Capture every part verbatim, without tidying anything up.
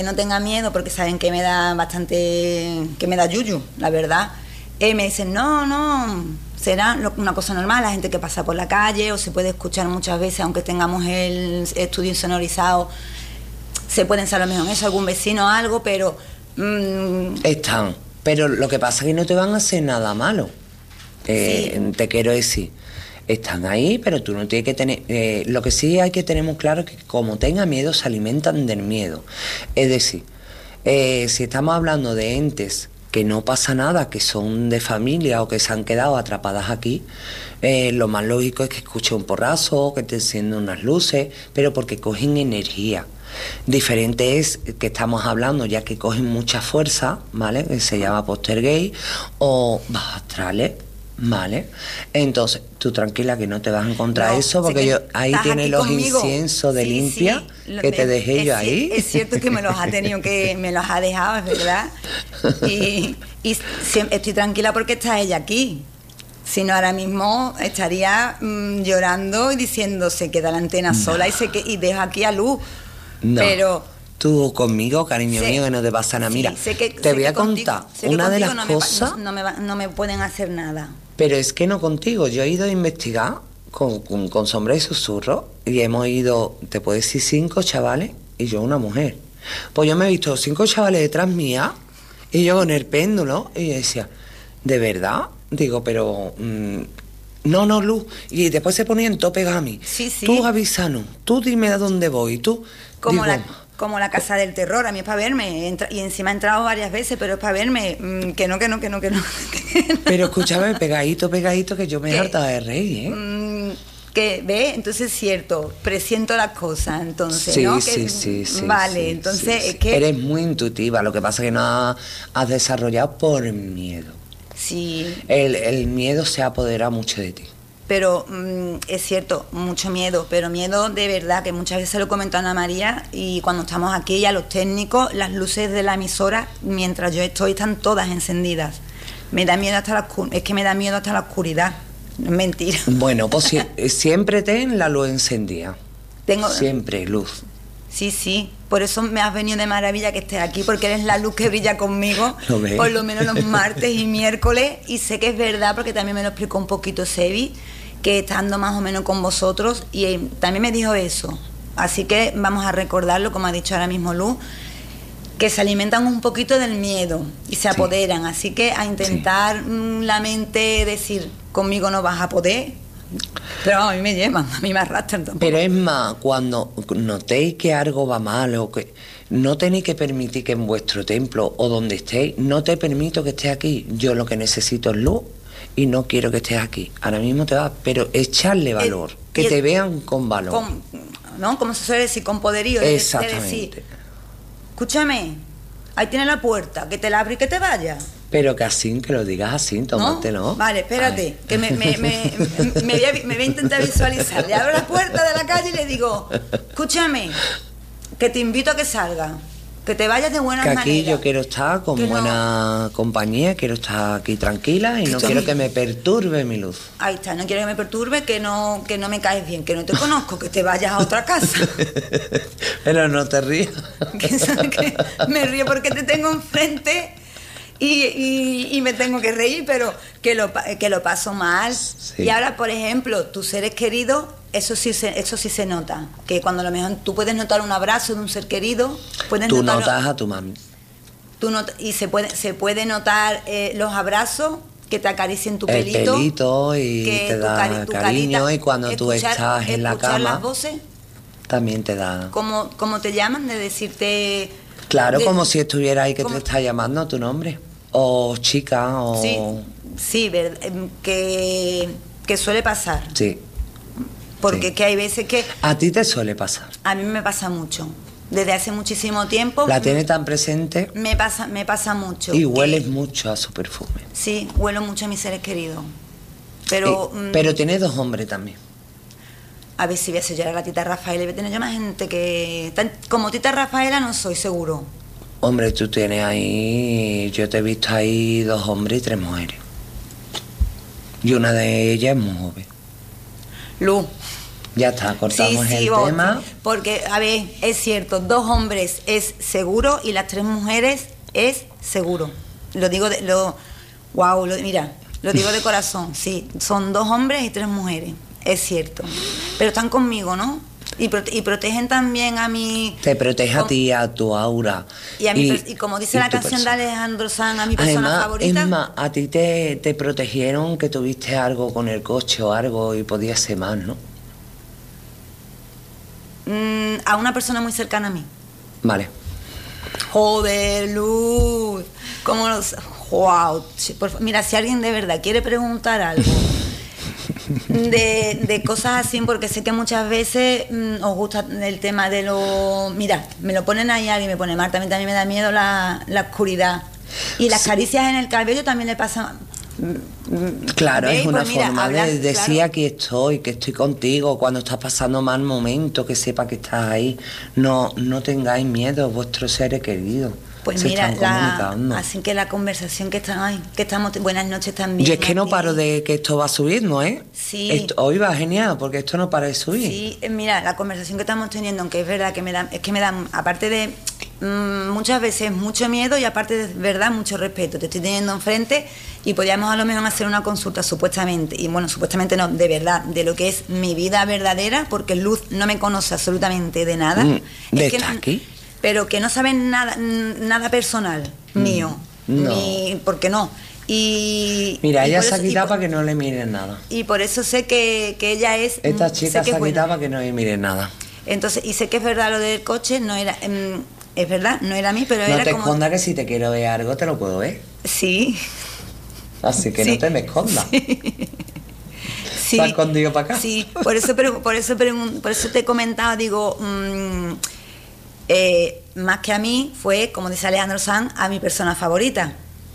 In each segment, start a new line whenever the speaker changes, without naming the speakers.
no tenga miedo porque saben que me da bastante, que me da yuyu, la verdad. Eh, me dicen, no, no, será una cosa normal, la gente que pasa por la calle o se puede escuchar muchas veces, aunque tengamos el estudio insonorizado, se pueden saber a lo mejor en eso, algún vecino o algo, pero... Mmm...
Están, pero lo que pasa es que no te van a hacer nada malo, eh, sí. Te quiero decir, están ahí, pero tú no tienes que tener... Eh, lo que sí hay que tener muy claro es que como tenga miedo, se alimentan del miedo. Es decir, eh, si estamos hablando de entes que no pasa nada, que son de familia o que se han quedado atrapadas aquí, eh, lo más lógico es que escuche un porrazo, que te enciendan unas luces, pero porque cogen energía. Diferente es que estamos hablando ya que cogen mucha fuerza, ¿vale? Que se llama poltergeist o bajos astrales, ¿vale? Entonces, tú tranquila que no te vas a encontrar no, eso, porque yo ahí tienes los conmigo. Inciensos de sí, limpia sí, que me, te dejé
es,
yo ahí.
Es cierto que me los ha tenido que, me los ha dejado, es verdad. Y, y estoy tranquila porque está ella aquí. Si no, ahora mismo estaría mmm, llorando y diciendo, se queda la antena no. sola y, se que, y deja aquí a Luz.
No.
Pero...
Tú conmigo, cariño sé, mío, que no te pasa nada. Mira, sí, que, te voy a contar contigo, una de las
no
cosas...
Me, no, me va, no me pueden hacer nada.
Pero es que no contigo. Yo he ido a investigar con, con, con sombra y susurro y hemos ido, te puedo decir, cinco chavales y yo una mujer. Pues yo me he visto cinco chavales detrás mía y yo con el péndulo y yo decía, ¿de verdad? Digo, pero... Mmm, no, no, Luz. Y después se ponían todo pegados a mí.
Sí, sí.
Tú avísanos, tú dime a dónde voy, tú...
Como
digo,
la... Como la casa del terror, a mí es para verme, entra, y encima he entrado varias veces, pero es para verme, mmm, que no, que no, que no, que no. Que no.
Pero escúchame, pegadito, pegadito, que yo me he hartado de reír, ¿eh?
Mmm, que, ¿ve? Entonces es cierto, presiento las cosas, entonces,
sí,
¿no?
Sí,
que,
sí, sí.
Vale,
sí,
entonces
sí,
es que...
Eres muy intuitiva, lo que pasa es que no has, has desarrollado por miedo.
Sí.
El, el miedo se ha apoderado mucho de ti.
Pero mmm, es cierto, mucho miedo, pero miedo de verdad, que muchas veces lo he comentado a Ana María, y cuando estamos aquí y a los técnicos, las luces de la emisora, mientras yo estoy, están todas encendidas. Me da miedo hasta la es que me da miedo hasta la oscuridad, no es mentira.
Bueno, pues si, siempre ten la luz encendida.
Tengo...
Siempre luz.
Sí, sí, por eso me has venido de maravilla que estés aquí, porque eres la luz que brilla conmigo,
¿Lo ves?
Por lo menos los martes y miércoles, y sé que es verdad, porque también me lo explicó un poquito Sebi, que estando más o menos con vosotros, y eh, también me dijo eso, así que vamos a recordarlo, como ha dicho ahora mismo Luz, que se alimentan un poquito del miedo y se apoderan, sí. Así que a intentar sí. mmm, la mente decir, conmigo no vas a poder, pero a mí me llevan, a mí me arrastran tampoco.
Pero es más, cuando notéis que algo va mal o que no tenéis que permitir que en vuestro templo o donde estéis, no te permito que estés aquí, yo lo que necesito es luz y no quiero que estés aquí. Ahora mismo te vas, pero echarle valor, el, que te el, vean con valor.
Con, ¿no? Como se suele decir, con poderío.
Exactamente.
De decir, escúchame, ahí tienes la puerta, que te la abres y que te vayas.
Pero que así, que lo digas así, tómatelo.
¿No? Vale, espérate, Ay. que me, me, me, me, voy a, me voy a intentar visualizar. Le abro la puerta de la calle y le digo, escúchame, que te invito a que salgas. Que te vayas de buenas maneras.
Que aquí maneras. Yo quiero estar con que buena no... compañía, quiero estar aquí tranquila y no quiero que me perturbe mi luz.
Ahí está, no quiero que me perturbe, que no, que no me caes bien, que no te conozco, que te vayas a otra casa.
Pero no te rías.
que, que me río porque te tengo enfrente y, y, y me tengo que reír, pero que lo, que lo paso mal. Sí. Y ahora, por ejemplo, tus seres queridos... Eso sí, se, eso sí se nota, que cuando a lo mejor tú puedes notar un abrazo de un ser querido, puedes
tú
notarlo,
notas a tu mami.
Tú not, y se puede, se puede notar eh, los abrazos, que te acaricien tu
el
pelito,
pelito y
que
te
tu
da
cari, tu
cariño
carita,
y cuando
escuchar,
tú estás en la cama,
las voces,
también te da.
¿Cómo, cómo te llaman? De decirte...
Claro,
de,
como si estuviera ahí que
¿cómo?
Te está llamando tu nombre, o chica, o...
Sí, sí, ver, que, que suele pasar.
Sí.
Porque
sí.
que hay veces que...
¿A ti te suele pasar?
A mí me pasa mucho. Desde hace muchísimo tiempo...
¿La tiene tan presente?
Me pasa, me pasa mucho.
Y hueles que, mucho a su perfume.
Sí, huelo mucho a mis seres queridos. Pero...
Eh, mmm, pero tiene dos hombres también.
A ver si voy a sellar a la tita Rafaela. Voy a tener yo más gente que... Tan, como tita Rafaela no soy, seguro.
Hombre, tú tienes ahí... Yo te he visto ahí dos hombres y tres mujeres. Y una de ellas es muy joven.
Luz.
Ya está, cortamos
sí, sí,
el
vos,
tema.
Porque, a ver, es cierto, dos hombres es seguro y las tres mujeres es seguro. Lo digo de... Lo, wow, lo, mira, lo digo de corazón, sí. Son dos hombres y tres mujeres, es cierto. Pero están conmigo, ¿no? Y, prote y protegen también a mi...
Te protege a ti, a tu aura.
Y, a mi y, y como dice y la canción persona. de Alejandro Sanz, a mi persona
Además,
favorita...
Es más, a ti te, te protegieron que tuviste algo con el coche o algo y podía ser más, ¿no?
Mm, a una persona muy cercana a mí.
Vale.
Joder, Luz. ¿Cómo los...? Wow. Mira, si alguien de verdad quiere preguntar algo... De, de cosas así, porque sé que muchas veces mmm, os gusta el tema de lo... Mira, me lo ponen ahí y me pone Marta, a mí también me da miedo la, la oscuridad. Y las sí. caricias en el cabello también le pasan...
Claro, ¿veis? Es una
pues mira,
forma
hablar,
de decir
claro.
Aquí estoy, que estoy contigo, cuando estás pasando mal momento, que sepa que estás ahí. No, no tengáis miedo, vuestros seres queridos.
Pues
se
mira,
están
la,
comunicando.
así que la conversación que están ahí, que estamos, buenas noches también.
Yo es que no paro de que esto va subiendo, ¿eh?
Sí.
Esto, hoy va genial, porque esto no para de subir.
Sí, mira, la conversación que estamos teniendo, aunque es verdad que me da, es que me da, aparte de mmm, muchas veces mucho miedo y aparte de verdad mucho respeto. Te estoy teniendo enfrente y podríamos a lo mejor hacer una consulta supuestamente, y bueno, supuestamente no, de verdad, de lo que es mi vida verdadera, porque Luz no me conoce absolutamente de nada.
Mm, ¿De
es que
estar aquí?
Pero que no saben nada nada personal mío,
no.
ni porque no. Y
mira,
y
ella se ha
eso,
quitado
por,
para que no le miren nada.
Y por eso sé que, que ella es...
Esta chica se ha quitado para que no le miren nada.
Entonces, y sé que es verdad lo del coche, no era... Um, es verdad, no era a mí, pero
no
era
te
como...
No te escondas, que si te quiero ver algo te lo puedo ver.
Sí.
Así que sí. No te me escondas.
Sí. Sí.
¿Está escondido para acá?
Sí, por eso, pero, por eso, por eso te he comentado, digo... Um, Eh, más que a mí, fue, como dice Alejandro Sanz, a mi persona favorita.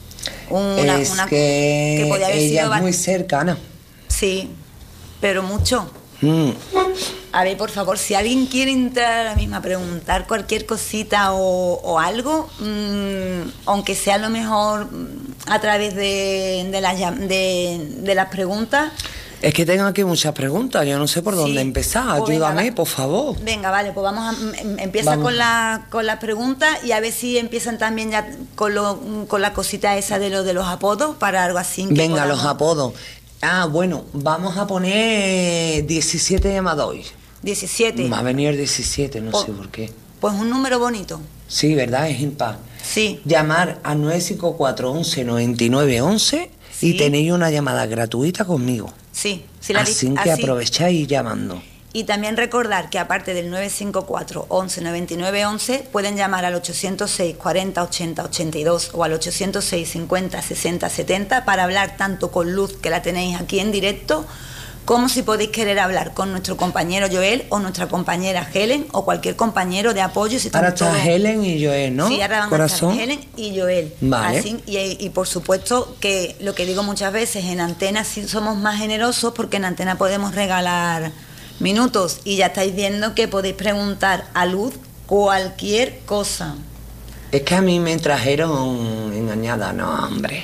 Una, es una, que, que podía haber ella sido es muy cercana.
Sí, pero mucho.
Mm.
A ver, por favor, si alguien quiere entrar ahora mismo a preguntar cualquier cosita o, o algo, mmm, aunque sea a lo mejor a través de, de, las, de, de las preguntas...
Es que tengo aquí muchas preguntas, yo no sé por sí. dónde empezar, pues ayúdame, venga, por favor.
Venga, vale, pues vamos a, empieza vamos. con la con las preguntas y a ver si empiezan también ya con, lo, con la cosita esa de, lo, de los apodos, para algo así.
Que venga, podamos... los apodos. Ah, bueno, vamos a poner diecisiete llamadas hoy.
diecisiete.
Va a venir el diecisiete, no pues, sé por qué.
Pues un número bonito.
Sí, ¿verdad? Es impar.
Sí.
Llamar al nueve cinco cuatro, once, noventa y nueve, once sí. y tenéis una llamada gratuita conmigo.
Sí, sí la
así que así. Aprovecháis llamando.
Y también recordar que aparte del nueve cinco cuatro, once, noventa y nueve, once, pueden llamar al ochocientos seis, cuarenta, ochenta, ochenta y dos o al ochocientos seis, cincuenta, sesenta, setenta para hablar tanto con Luz, que la tenéis aquí en directo, como si podéis querer hablar con nuestro compañero Joel o nuestra compañera Helen o cualquier compañero de apoyo. Si
ahora está
todo...
Helen y Joel, ¿no?
Sí, ahora van
Corazón.
a estar Helen y Joel.
Vale.
Así, y, y por supuesto que lo que digo muchas veces, en Antena sí somos más generosos porque en Antena podemos regalar minutos y ya estáis viendo que podéis preguntar a Luz cualquier cosa.
Es que a mí me trajeron engañada, no, hombre.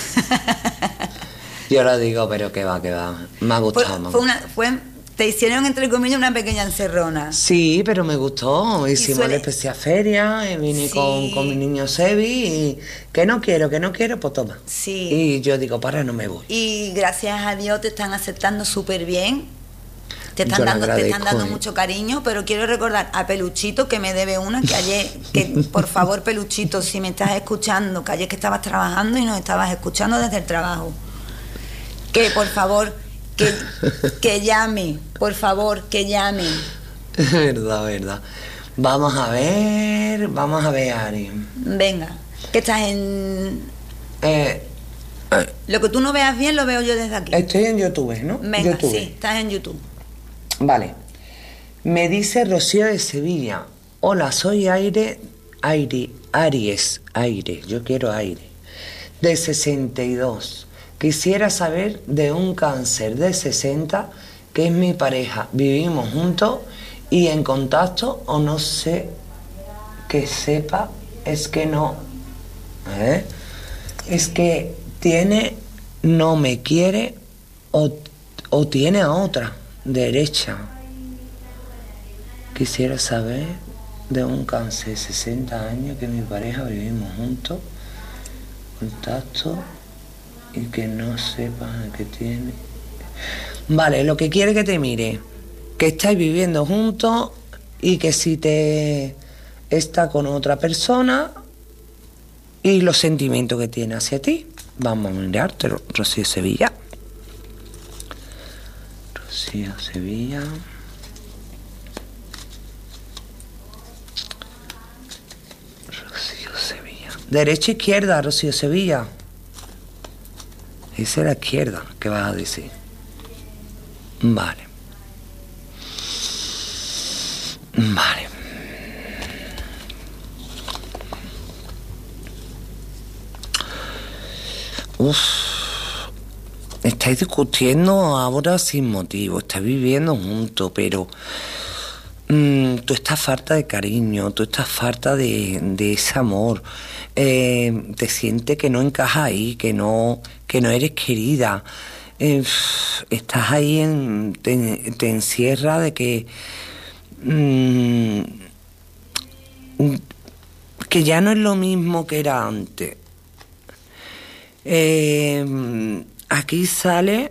Yo lo digo, pero que va, que va. Me ha gustado.
Fue, fue una, fue, te hicieron, entre comillas, una pequeña encerrona.
Sí, pero me gustó. Hicimos suele... la especial feria, y vine sí. con, con mi niño Sebi y que no quiero, que no quiero, pues toma.
Sí.
Y yo digo, para, no me voy.
Y gracias a Dios te están aceptando súper bien. Te están, dando, te están dando mucho cariño, pero quiero recordar a Peluchito, que me debe una, que ayer, que por favor, Peluchito, si me estás escuchando, que ayer que estabas trabajando y nos estabas escuchando desde el trabajo, que por favor, que, que llame, por favor, que llame.
Verdad, verdad. Vamos a ver, vamos a ver, Ari.
Venga, que estás en...
Eh, eh.
Lo que tú no veas bien lo veo yo desde aquí.
Estoy en YouTube, ¿no?
Venga,
YouTube.
Sí, estás en YouTube.
Vale. Me dice Rocío de Sevilla. Hola, soy Aire, Aire, Aries, Aire, yo quiero aire. De sesenta y dos. Quisiera saber de un cáncer de sesenta, que es mi pareja. Vivimos juntos y en contacto, o no sé, que sepa, es que no. ¿Eh? Es que tiene, no me quiere, o, o tiene a otra derecha. Quisiera saber de un cáncer de sesenta años que mi pareja vivimos juntos, contacto y que no sepa que tiene. Vale, lo que quiere que te mire, que estáis viviendo juntos y que si te está con otra persona y los sentimientos que tiene hacia ti. Vamos a mirarte, Rocío Sevilla. Rocío Sevilla. Rocío Sevilla. Derecha, izquierda, Rocío Sevilla. Esa es la izquierda, ¿qué vas a decir? Vale. Vale. Uf. Estáis discutiendo ahora sin motivo, estáis viviendo juntos, pero mmm, tú estás falta de cariño, tú estás falta de, de ese amor. Eh, te sientes que no encajas ahí, que no, que no eres querida. Eh, estás ahí, en, te, te encierra de que mmm, que ya no es lo mismo que era antes. Eh, aquí sale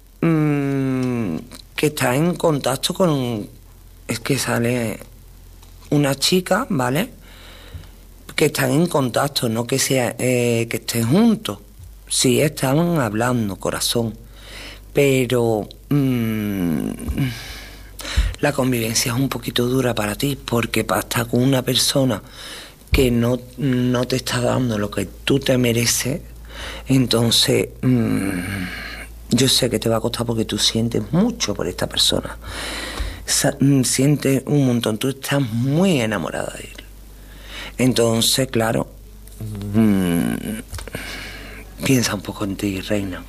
mmm, que está en contacto con, es que sale una chica, ¿vale? Que están en contacto, no que sea eh, que estén juntos. Sí, estaban hablando, corazón, pero mmm, la convivencia es un poquito dura para ti, porque para estar con una persona que no, no te está dando lo que tú te mereces, entonces mmm, yo sé que te va a costar porque tú sientes mucho por esta persona. Sa- sientes un montón, tú estás muy enamorada de él. Entonces, claro, mmm, piensa un poco en ti, reina.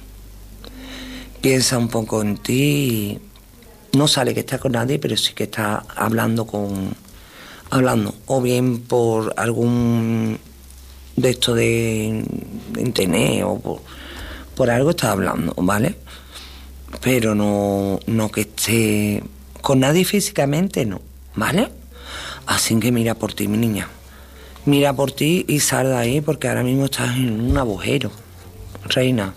Piensa un poco en ti. No sale que estás con nadie, pero sí que estás hablando con... Hablando, o bien por algún de esto de, de internet o por, por algo estás hablando, ¿vale? Pero no, no que esté con nadie físicamente, no, ¿vale? Así que mira por ti, mi niña. Mira por ti y sal de ahí porque ahora mismo estás en un agujero, reina.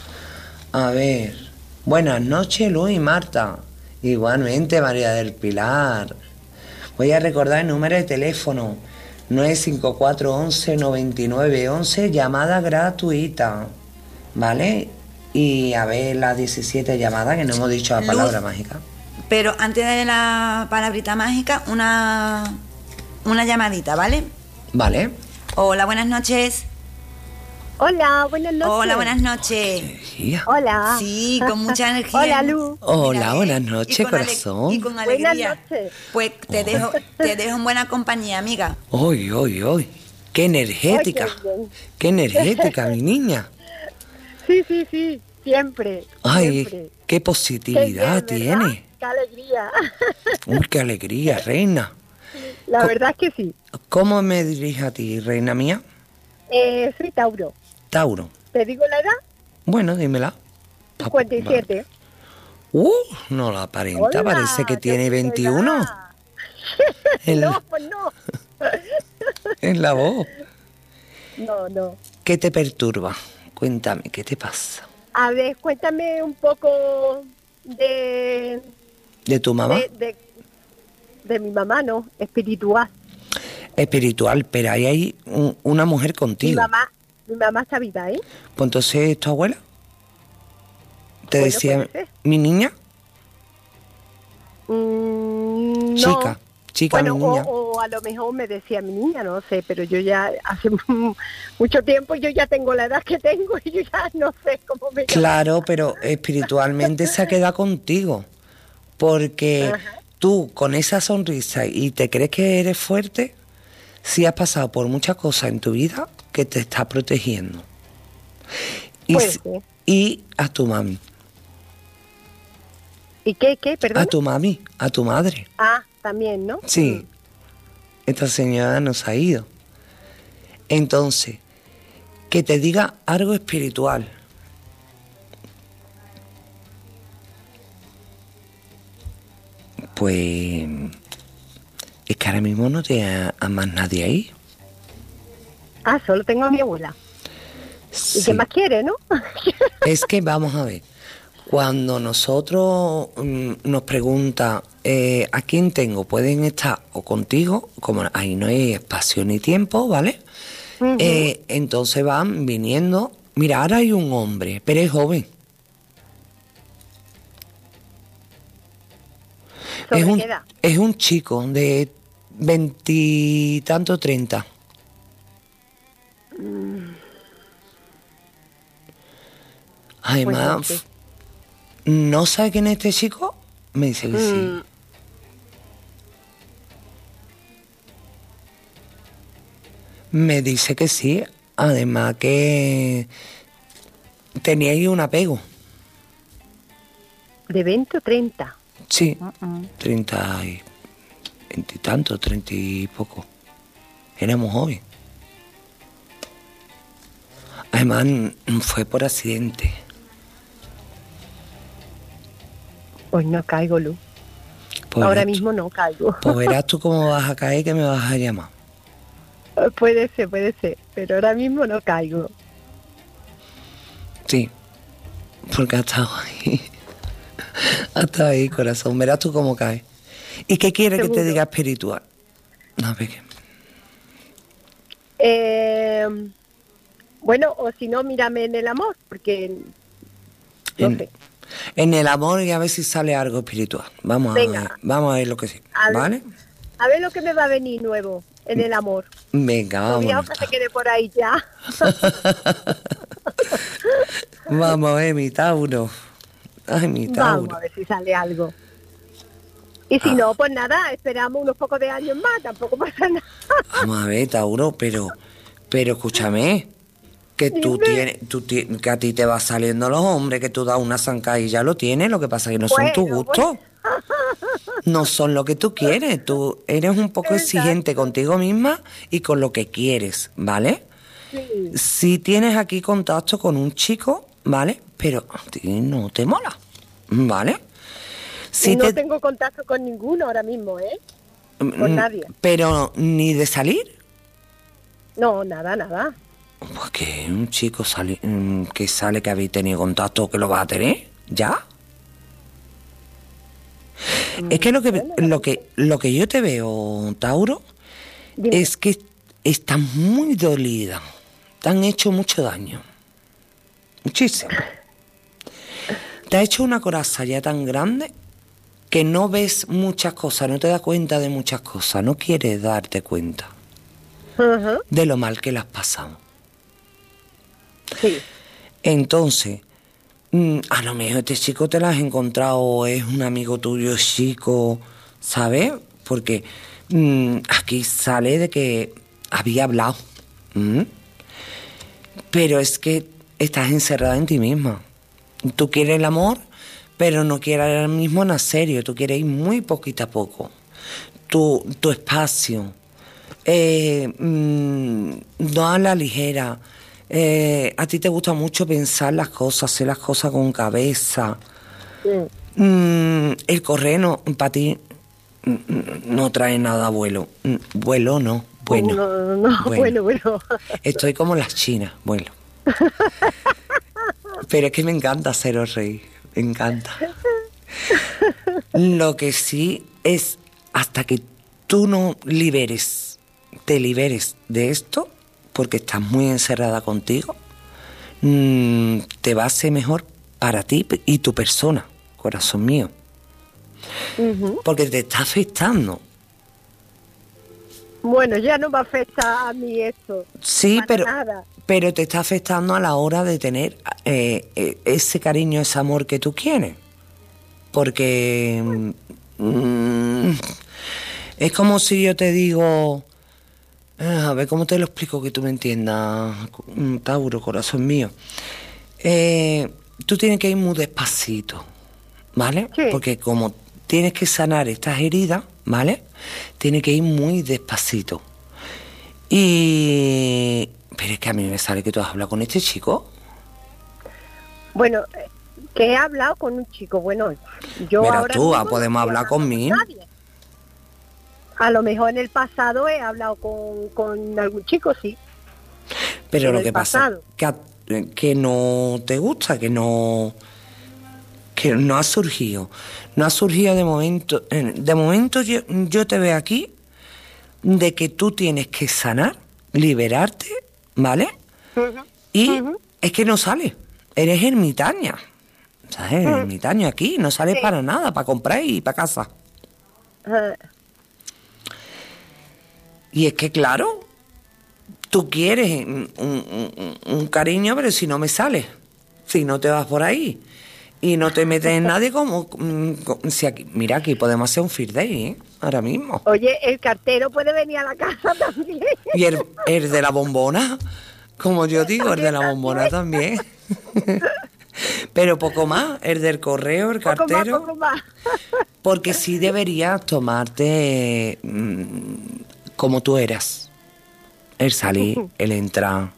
A ver, buenas noches, Luis y Marta. Igualmente, María del Pilar. Voy a recordar el número de teléfono: nueve cinco cuatro once noventa y nueve once, llamada gratuita, ¿vale? Y a ver las diecisiete llamadas que no hemos dicho la palabra
Luz,
mágica.
Pero antes de la palabrita mágica, una, una llamadita, ¿vale?
Vale.
Hola, buenas noches.
Hola, buenas noches.
Hola, buenas noches.
Energía.
Hola.
Sí, con mucha energía.
Hola, Lu.
Hola,
Mira,
buenas
¿eh?
noches,
Y con ale-
corazón.
Y con
Buenas
alegría.
noches.
Pues te dejo, te dejo en buena compañía, amiga.
Hoy, hoy, hoy. Qué energética.
Ay, qué bien.
Qué energética, mi niña.
Sí, sí, sí, siempre.
Ay,
siempre.
qué positividad
Qué bien, ¿verdad?
tiene.
Qué alegría.
Uy, qué alegría, reina.
La
Co-
verdad es que sí.
¿Cómo me dirijo a ti, reina mía?
Eh, soy Tauro.
Tauro.
¿Te digo la edad?
Bueno, dímela.
cincuenta y siete.
Uh, no la aparenta,
Hola,
parece que tiene
qué
veintiuno
edad.
en,
No, pues no.
en la voz.
No, no.
¿Qué te perturba? Cuéntame, ¿qué te pasa?
A ver, cuéntame un poco de...
¿De tu mamá?
De, de, de mi mamá, ¿no? Espiritual.
Espiritual, pero ahí hay un- una mujer
Mi
contigo.
mamá, mi mamá está viva, ¿eh?
Pues entonces, ¿es tu abuela? Te
Bueno,
decía,
puede ser.
mi niña,
Mm, no.
chica, chica,
Bueno,
mi niña.
o, o a lo mejor me decía mi niña, no sé, pero yo ya hace mu- mucho tiempo, yo ya tengo la edad que tengo y yo ya no sé cómo me llamo.
Claro, pero espiritualmente se ha quedado contigo. Porque
Ajá.
tú, con esa sonrisa y te crees que eres fuerte, sí has pasado por muchas cosas en tu vida que te está protegiendo. Y,
Puede
s-
ser.
y a tu mami,
¿Y qué, qué, perdón?
a tu mami, a tu madre.
Ah, también, ¿no?
Sí, esta señora nos ha ido. Entonces, que te diga algo espiritual. Pues ahora mismo no tiene a, a más nadie ahí.
Ah, solo tengo a mi abuela.
Sí.
¿Y qué más quiere, no?
Es que vamos a ver, cuando nosotros mm, nos preguntan eh, ¿a quién tengo? Pueden estar o contigo, como ahí no hay espacio ni tiempo, ¿vale? Uh-huh. Eh, entonces van viniendo. Mira, ahora hay un hombre, pero es joven. Es un, es un chico de veintitantos, treinta. Mm. Además, pues no, sé. ¿No sabe quién es este chico? Me dice que mm. sí. Me dice que sí. Además que tenía ahí un apego.
¿De veinte o treinta?
Sí, uh-uh. treinta y... veinte y tanto, treinta y poco. Éramos jóvenes. Además, fue por accidente.
Pues no caigo, Lu. Pues ahora mismo no caigo.
Pues verás tú cómo vas a caer, que me vas a llamar.
Puede ser, puede ser, pero ahora mismo no caigo.
Sí, porque ha estado ahí. Ha estado ahí, corazón. Verás tú cómo caes. ¿Y qué quieres que te diga espiritual? No, Peque.
Eh, bueno, o si no, mírame en el amor, porque... No
en,
sé.
En el amor y a ver si sale algo espiritual. Vamos Venga. a ver, vamos a ver lo que sí. A ¿Vale?
Ver, a ver lo que me va a venir nuevo en el amor.
Venga, vamos.
No que se quede por ahí ya.
Vamos, eh, mi Tauro. Ay, mi Tauro.
Vamos a ver si sale algo. Y si ah. no, pues nada, esperamos unos pocos de años más, tampoco pasa nada.
Vamos a ver, Tauro, pero, pero escúchame. Que tú tienes, tú tienes, que a ti te va saliendo los hombres, que tú das una zancada y ya lo tienes, lo que pasa es que no bueno, son tu gusto. Pues... No son lo que tú quieres, tú eres un poco Exacto. exigente contigo misma y con lo que quieres, ¿vale? Sí. Si tienes aquí contacto con un chico, ¿vale? Pero a ti no te mola, ¿vale?
Si no te... tengo contacto con ninguno ahora mismo, ¿eh? Con nadie.
Pero ni de salir.
No, nada, nada.
Pues que un chico sale, que sale que habéis tenido contacto, que lo vas a tener, ¿ya? Mm, es que lo que bueno, lo que lo que yo te veo, Tauro, Dime. es que estás muy dolida. Te han hecho mucho daño. Muchísimo. Te ha hecho una coraza ya tan grande que no ves muchas cosas, no te das cuenta de muchas cosas, no quieres darte cuenta uh-huh. de lo mal que le has pasado.
Sí.
Entonces, a lo mejor este chico te lo has encontrado, es un amigo tuyo chico, ¿sabes? Porque mmm, aquí sale de que había hablado. ¿Mm? Pero es que estás encerrada en ti misma. Tú quieres el amor, pero no quieres ahora mismo en serio. Tú quieres ir muy poquito a poco. Tu, tu espacio. Eh, mmm, no a la ligera. Eh, a ti te gusta mucho pensar las cosas, hacer las cosas con cabeza. Sí. Mm, el correr no, para ti no trae nada vuelo. Vuelo no, bueno.
No, no, no, bueno, bueno. bueno.
Estoy como las chinas, vuelo. Pero es que me encanta haceros reír, me encanta. Lo que sí es, hasta que tú no liberes, te liberes de esto, porque estás muy encerrada contigo, mmm, te va a ser mejor para ti y tu persona, corazón mío. Uh-huh. Porque te está afectando.
Bueno, ya no me afecta a mí esto.
Sí, pero, pero te está afectando a la hora de tener eh, eh, ese cariño, ese amor que tú quieres. Porque mmm, es como si yo te digo... A ver, ¿cómo te lo explico que tú me entiendas, Tauro, corazón mío? Eh, tú tienes que ir muy despacito, ¿vale? Sí. Porque como tienes que sanar estas heridas, ¿vale? Tienes que ir muy despacito. Y... Pero es que a mí me sale que tú has hablado con este chico.
Bueno, que he hablado con un chico, bueno, yo
Mira,
ahora...
tú, podemos hablar conmigo.
A lo mejor en el pasado he hablado con, con algún chico, sí.
Pero
en
lo
el
que pasa
pasado.
que a- que no te gusta, que no que no ha surgido. No ha surgido de momento. eh, De momento yo, yo te veo aquí de que tú tienes que sanar, liberarte, ¿vale?
Ujú,
Y
ujú.
es que no sales. Eres ermitaña. ¿Sabes? Eres ermitaño aquí, no sales
Sí.
para nada, para comprar y para casa.
Ah,
Y es que, claro, tú quieres un, un- un- un cariño, pero si no me sales, si no te vas por ahí y no te metes en nadie, como mm, co- si aquí, mira, aquí podemos hacer un field day, ¿eh? Ahora mismo.
Oye, el cartero puede venir a la casa también.
Y el, el de la bombona, como yo digo, el de la bombona también. Pero poco más, el del correo, el
Poco más,
cartero.
poco más.
Porque sí deberías tomarte mm, como tú eras. El salir, el entrar.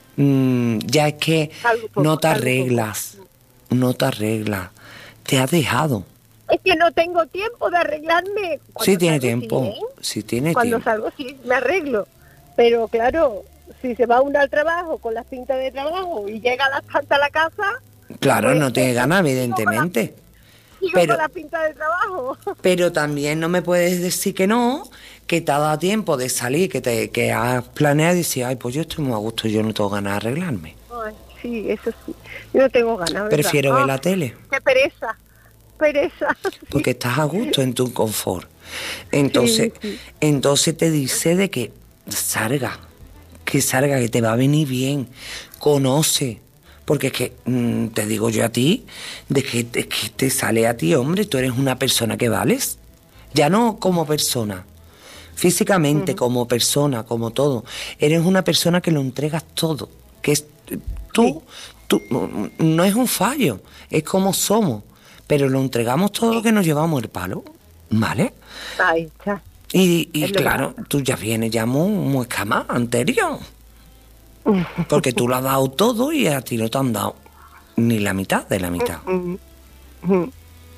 Mm, ya es que
Algo poco,
no te
algo
arreglas. No te arreglas. Te has dejado.
Es que no tengo tiempo de arreglarme. Cuando
Sí tiene
salgo,
tiempo.
sí, ¿eh?
Sí tiene
Cuando
tiempo.
salgo sí me arreglo. Pero claro, si se va uno al trabajo con las pintas de trabajo y llega a las tantas a la casa,
Claro,
pues,
no tiene ganas,
sigo
evidentemente.
sigo
Pero-
con la pinta de trabajo.
Pero también no me puedes decir que no, que te ha dado tiempo de salir, que te que has planeado y decir, ay, pues yo estoy muy a gusto, yo no tengo ganas de arreglarme.
Ay, sí, eso sí. Yo no tengo ganas, ¿verdad?
Prefiero ver
Ah,
la tele.
Qué pereza. Pereza.
Porque estás a gusto en tu confort. Entonces,
Sí, sí.
entonces te dice de que salga, que salga, que te va a venir bien, conoce. Porque es que, mm, te digo yo a ti, de que, de que te sale a ti, hombre, tú eres una persona que vales. Ya no como persona, físicamente, como persona, como todo. Eres una persona que lo entregas todo. Que es tú, tú, no- no es un fallo, es como somos. Pero lo entregamos todo lo que nos llevamos el palo, ¿vale?
Ahí está.
Y, y
Es lo
claro, tú ya vienes ya muy, muy escama anterior. Porque tú lo has dado todo y a ti no te han dado ni la mitad de la mitad.
Ujú.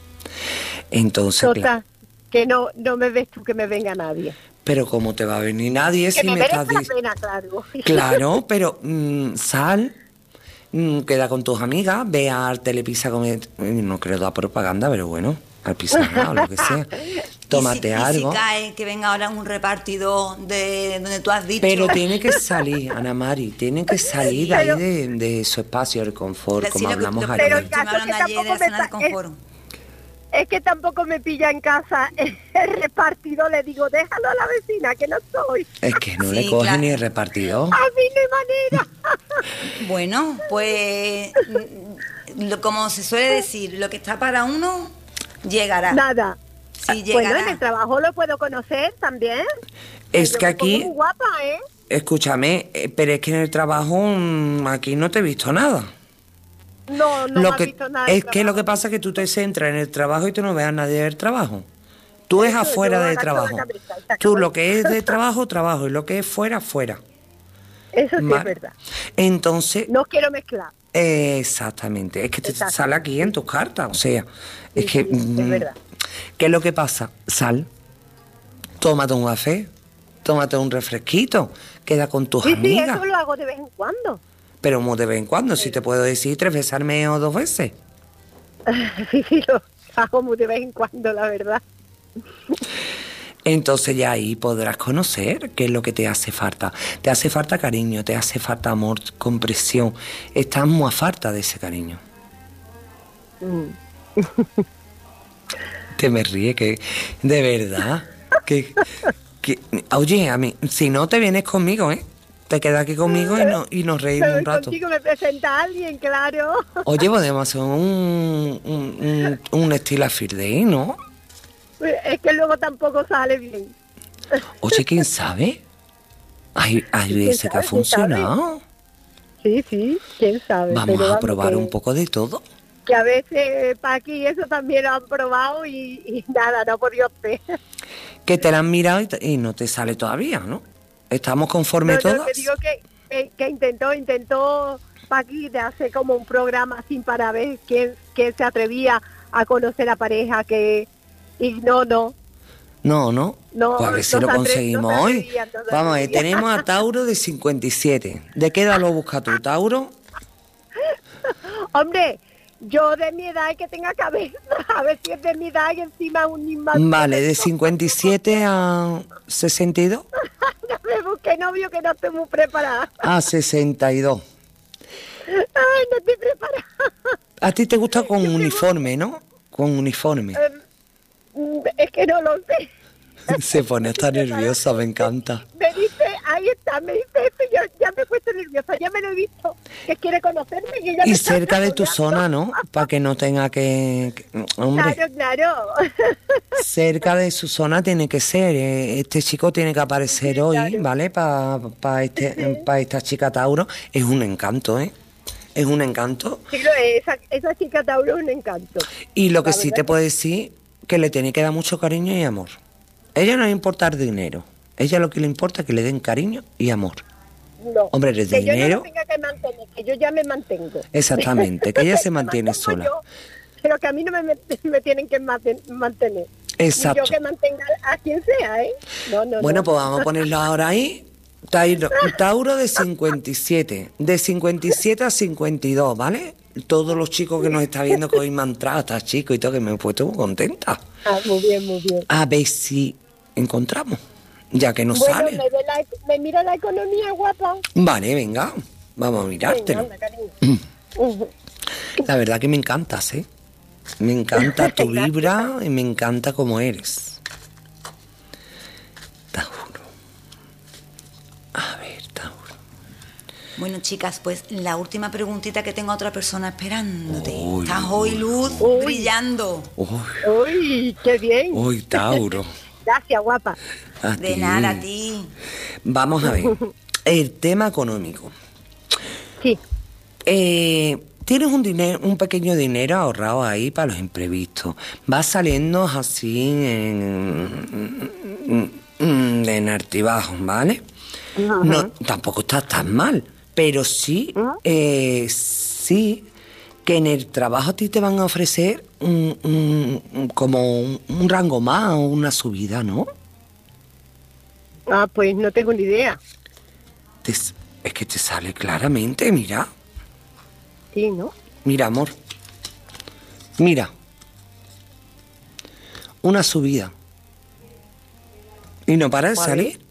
Entonces, claro,
Total, que no, no me ves tú que me venga nadie.
pero ¿cómo te va a venir nadie
Que
si
me
me estás
merezca la
diciendo?
pena, claro.
Claro, pero mm, sal, mm, queda con tus amigas, ve al Telepizza comer, no creo dar propaganda, pero bueno, al Pizza o lo que sea. Tómate
y si,
algo.
Y si cae que venga ahora un repartidor de donde tú has dicho.
Pero tiene que salir, Ana Mari, tiene que salir de ahí
Pero-
de, de su espacio de confort,
Decir
como
lo que-
hablamos
lo-
ayer.
Pero el
Estuvimos
caso es que
hablando ayer de
tampoco
la
me
zona de
pa-
confort.
Es que tampoco me pilla en casa el repartidor, le digo, déjalo a la vecina, que no soy.
Es que no
Sí,
le coge
claro.
ni el repartidor.
A mí no hay manera.
Bueno, pues mm, lo- como se suele decir, lo que está para uno llegará.
Nada.
Sí,
Bueno,
llegará.
en el trabajo lo puedo conocer también.
Es
Yo
que
me pongo
aquí,
muy guapa, ¿eh?
escúchame, eh, pero es que en el trabajo mm, aquí no te he visto nada.
No, no
lo
me
que,
has visto nada. del
es que lo
trabajo.
que pasa es que tú te centras en el trabajo y tú no ves a nadie del trabajo. Tú es
Eso,
afuera
yo
del
agacho la
trabajo.
cabeza y se
Tú
acabó.
lo que es de trabajo, trabajo, y lo que es fuera, fuera.
Eso sí
¿Vale?
es verdad.
Entonces,
No quiero mezclar.
eh, exactamente, es que te
Exacto.
sale aquí en tus cartas, o sea, es
Sí,
que...
sí, es
mm,
verdad.
¿Qué es lo que pasa? Sal, tómate un café, tómate un refresquito, queda con tus
Sí, sí,
amigas.
eso lo hago de vez en cuando.
Pero muy de vez en cuando, si te puedo decir tres veces al mes o dos veces.
Sí, sí, lo hago muy de vez en cuando, la verdad.
Entonces ya ahí podrás conocer qué es lo que te hace falta. Te hace falta cariño, te hace falta amor, comprensión. Estás muy a falta de ese cariño.
Mm.
Te me ríe, que de verdad. Que, que, oye, a mí, si no te vienes conmigo, ¿eh? Te quedas aquí conmigo y, no, y nos reímos
Pero
un rato.
contigo me presenta a alguien, claro.
Oye, podemos hacer un, un, un, un estilo a Field Day, ¿no?
Es que luego tampoco sale bien.
Oye, ¿quién sabe? Hay, hay
¿Quién
veces que ha
sabe? ¿Quién sabe?
funcionado.
Sí, sí, quién sabe.
Vamos
pero
a probar
que-
un poco de todo.
Que a veces Paqui y eso también lo han probado y, y nada, no ha podido hacer.
Que te la han mirado y, te- y no te sale todavía, ¿no? Estamos conformes
No, no,
todas.
te digo que, que, que intentó, intentó Paqui de hacer como un programa sin para ver quién, quién se atrevía a conocer a pareja que... Y no, no.
No, ¿no?
No,
pues a ver si
no
lo
se atre-
conseguimos
no se
hoy.
atrevían todavía.
Vamos a ver, tenemos a Tauro de cincuenta y siete. ¿De qué edad lo buscas tú, Tauro?
Hombre, yo de mi edad que tenga cabeza, a ver si es de mi edad y encima un niño.
Vale, de cincuenta y siete a sesenta y dos.
No me busque novio que no estoy muy preparada.
A sesenta y dos.
Ay, no estoy preparada.
A ti te gusta con uniforme, ¿no? Con uniforme.
Mm, Es que no lo sé.
Se pone hasta nerviosa, me encanta.
Me dice, ahí está, me dice esto y yo ya me he puesto nerviosa, ya me lo he visto, que quiere conocerme y ya me
Y
está
cerca de tu
apoyando.
zona, ¿no? Para que no tenga que... que- Hombre,
Claro, claro.
cerca de su zona tiene que ser. eh, Este chico tiene que aparecer hoy,
claro.
¿vale? Para pa este, pa esta chica Tauro. Es un encanto, ¿eh? Es un encanto.
Sí, lo es, esa, esa chica Tauro es un encanto.
Y lo que
La
sí
verdad
te
que-
puedo decir, que le tiene que dar mucho cariño y amor. Ella no le importa el dinero. Ella lo que le importa es que le den cariño y amor.
No,
Hombre, el
que yo no
dinero-
lo tenga que mantener, que yo ya me mantengo.
Exactamente, que ella se
Me
mantiene
mantengo
sola.
yo, pero que a mí no me, me tienen que maten- mantener.
Exacto.
Y yo que mantenga a quien sea, ¿eh? No, no,
Bueno,
no.
pues vamos a ponerlo ahora ahí. Tauro, Tauro de cincuenta y siete. De cincuenta y siete a cincuenta y dos, ¿vale? Todos los chicos que nos están viendo que hoy me han entrado, está chico y todo, que me he puesto muy contenta.
Ah, muy bien, muy bien.
A ver si encontramos, ya que nos
Bueno,
sale.
me, ve la, me mira la economía, guapa.
Vale, venga, vamos a
Venga,
mirártelo.
anda, cariño. Ujú.
La verdad que me encantas, ¿eh? Me encanta tu vibra y me encanta cómo eres. Tauro. A ver, Tauro.
Bueno, chicas, pues la última preguntita que tengo a otra persona esperándote.
Uy,
Estás hoy, Luz,
uy.
brillando.
Uy,
Uy, qué bien.
uy, Tauro.
Gracias, guapa.
A
De
ti.
nada, a ti.
Vamos a ver. El tema económico.
Sí.
Eh, tienes un dinero, un pequeño dinero ahorrado ahí para los imprevistos. Vas saliendo así en, en, en altibajos, ¿vale?
Ajá.
No, tampoco estás tan mal, pero sí,
Ajá.
eh, sí que en el trabajo a ti te van a ofrecer un, un- un- como un, un rango más o una subida, ¿no?
Ah, pues no tengo ni idea.
Te- es que te sale claramente, mira,
Sí, ¿no?
mira, amor, mira, una subida y no para de
Vale.
salir.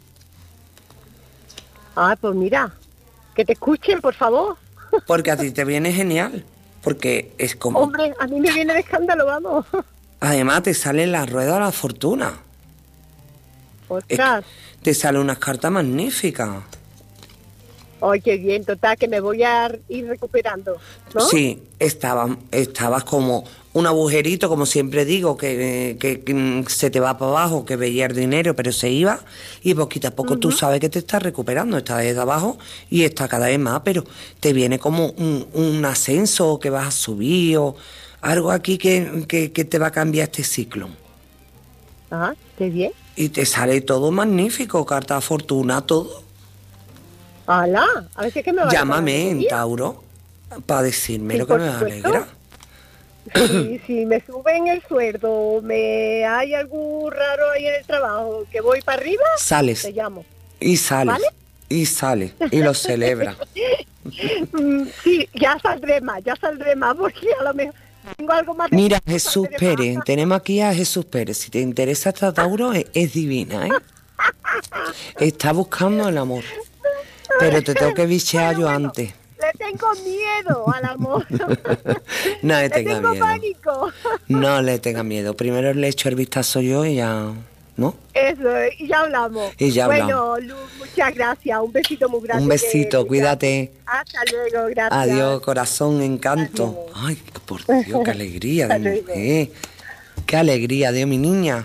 Ah, pues mira, que te escuchen, por favor.
Porque a ti te viene genial, porque es como,
Hombre, a mí me viene de escándalo, vamos.
además te sale la rueda de la fortuna. Es que
Ostras.
te sale unas cartas magníficas.
Ay, qué bien, total, que me voy a ir recuperando, ¿no?
Sí, estabas, estabas como un agujerito, como siempre digo, que, que- que se te va para abajo, que veía el dinero, pero se iba, y poquito a poco tú sabes que te estás recuperando, estás desde abajo y está cada vez más, pero te viene como un, un ascenso, que vas a subir, o algo aquí que, que, que te va a cambiar este ciclo.
Ah, qué bien.
Y te sale todo magnífico, carta de fortuna, todo.
¡Hala! A ver si es que me va a
Llámame en
ir.
Tauro para decirme
Sí,
lo que
por
me
supuesto.
alegra.
Si, si me suben el sueldo, me hay algo raro ahí en el trabajo, que voy para arriba,
Sales
te llamo.
y sales
¿Vale?
y sales y lo celebras.
Mm, sí, ya saldré más, ya saldré más, porque a lo mejor tengo algo más. de-
Mira, Jesús
saldré más.
Pérez, tenemos aquí a Jesús Pérez. Si te interesa esta Tauro, es, es divina, ¿eh? Está buscando el amor. Pero te tengo que bichear yo
Bueno,
antes.
Le tengo miedo al amor.
No le
Le
tenga
tengo
miedo.
pánico.
No le tenga miedo. Primero le echo el vistazo yo y ya, ¿no?
Eso, y ya hablamos.
Y ya
bueno, Luz, muchas gracias. Un besito muy grande.
Un besito,
que-
cuídate.
Hasta luego, gracias.
Adiós, corazón, encanto.
Adiós.
Ay, por Dios, qué alegría de
Hasta luego.
mujer. Qué alegría, Dios, mi niña.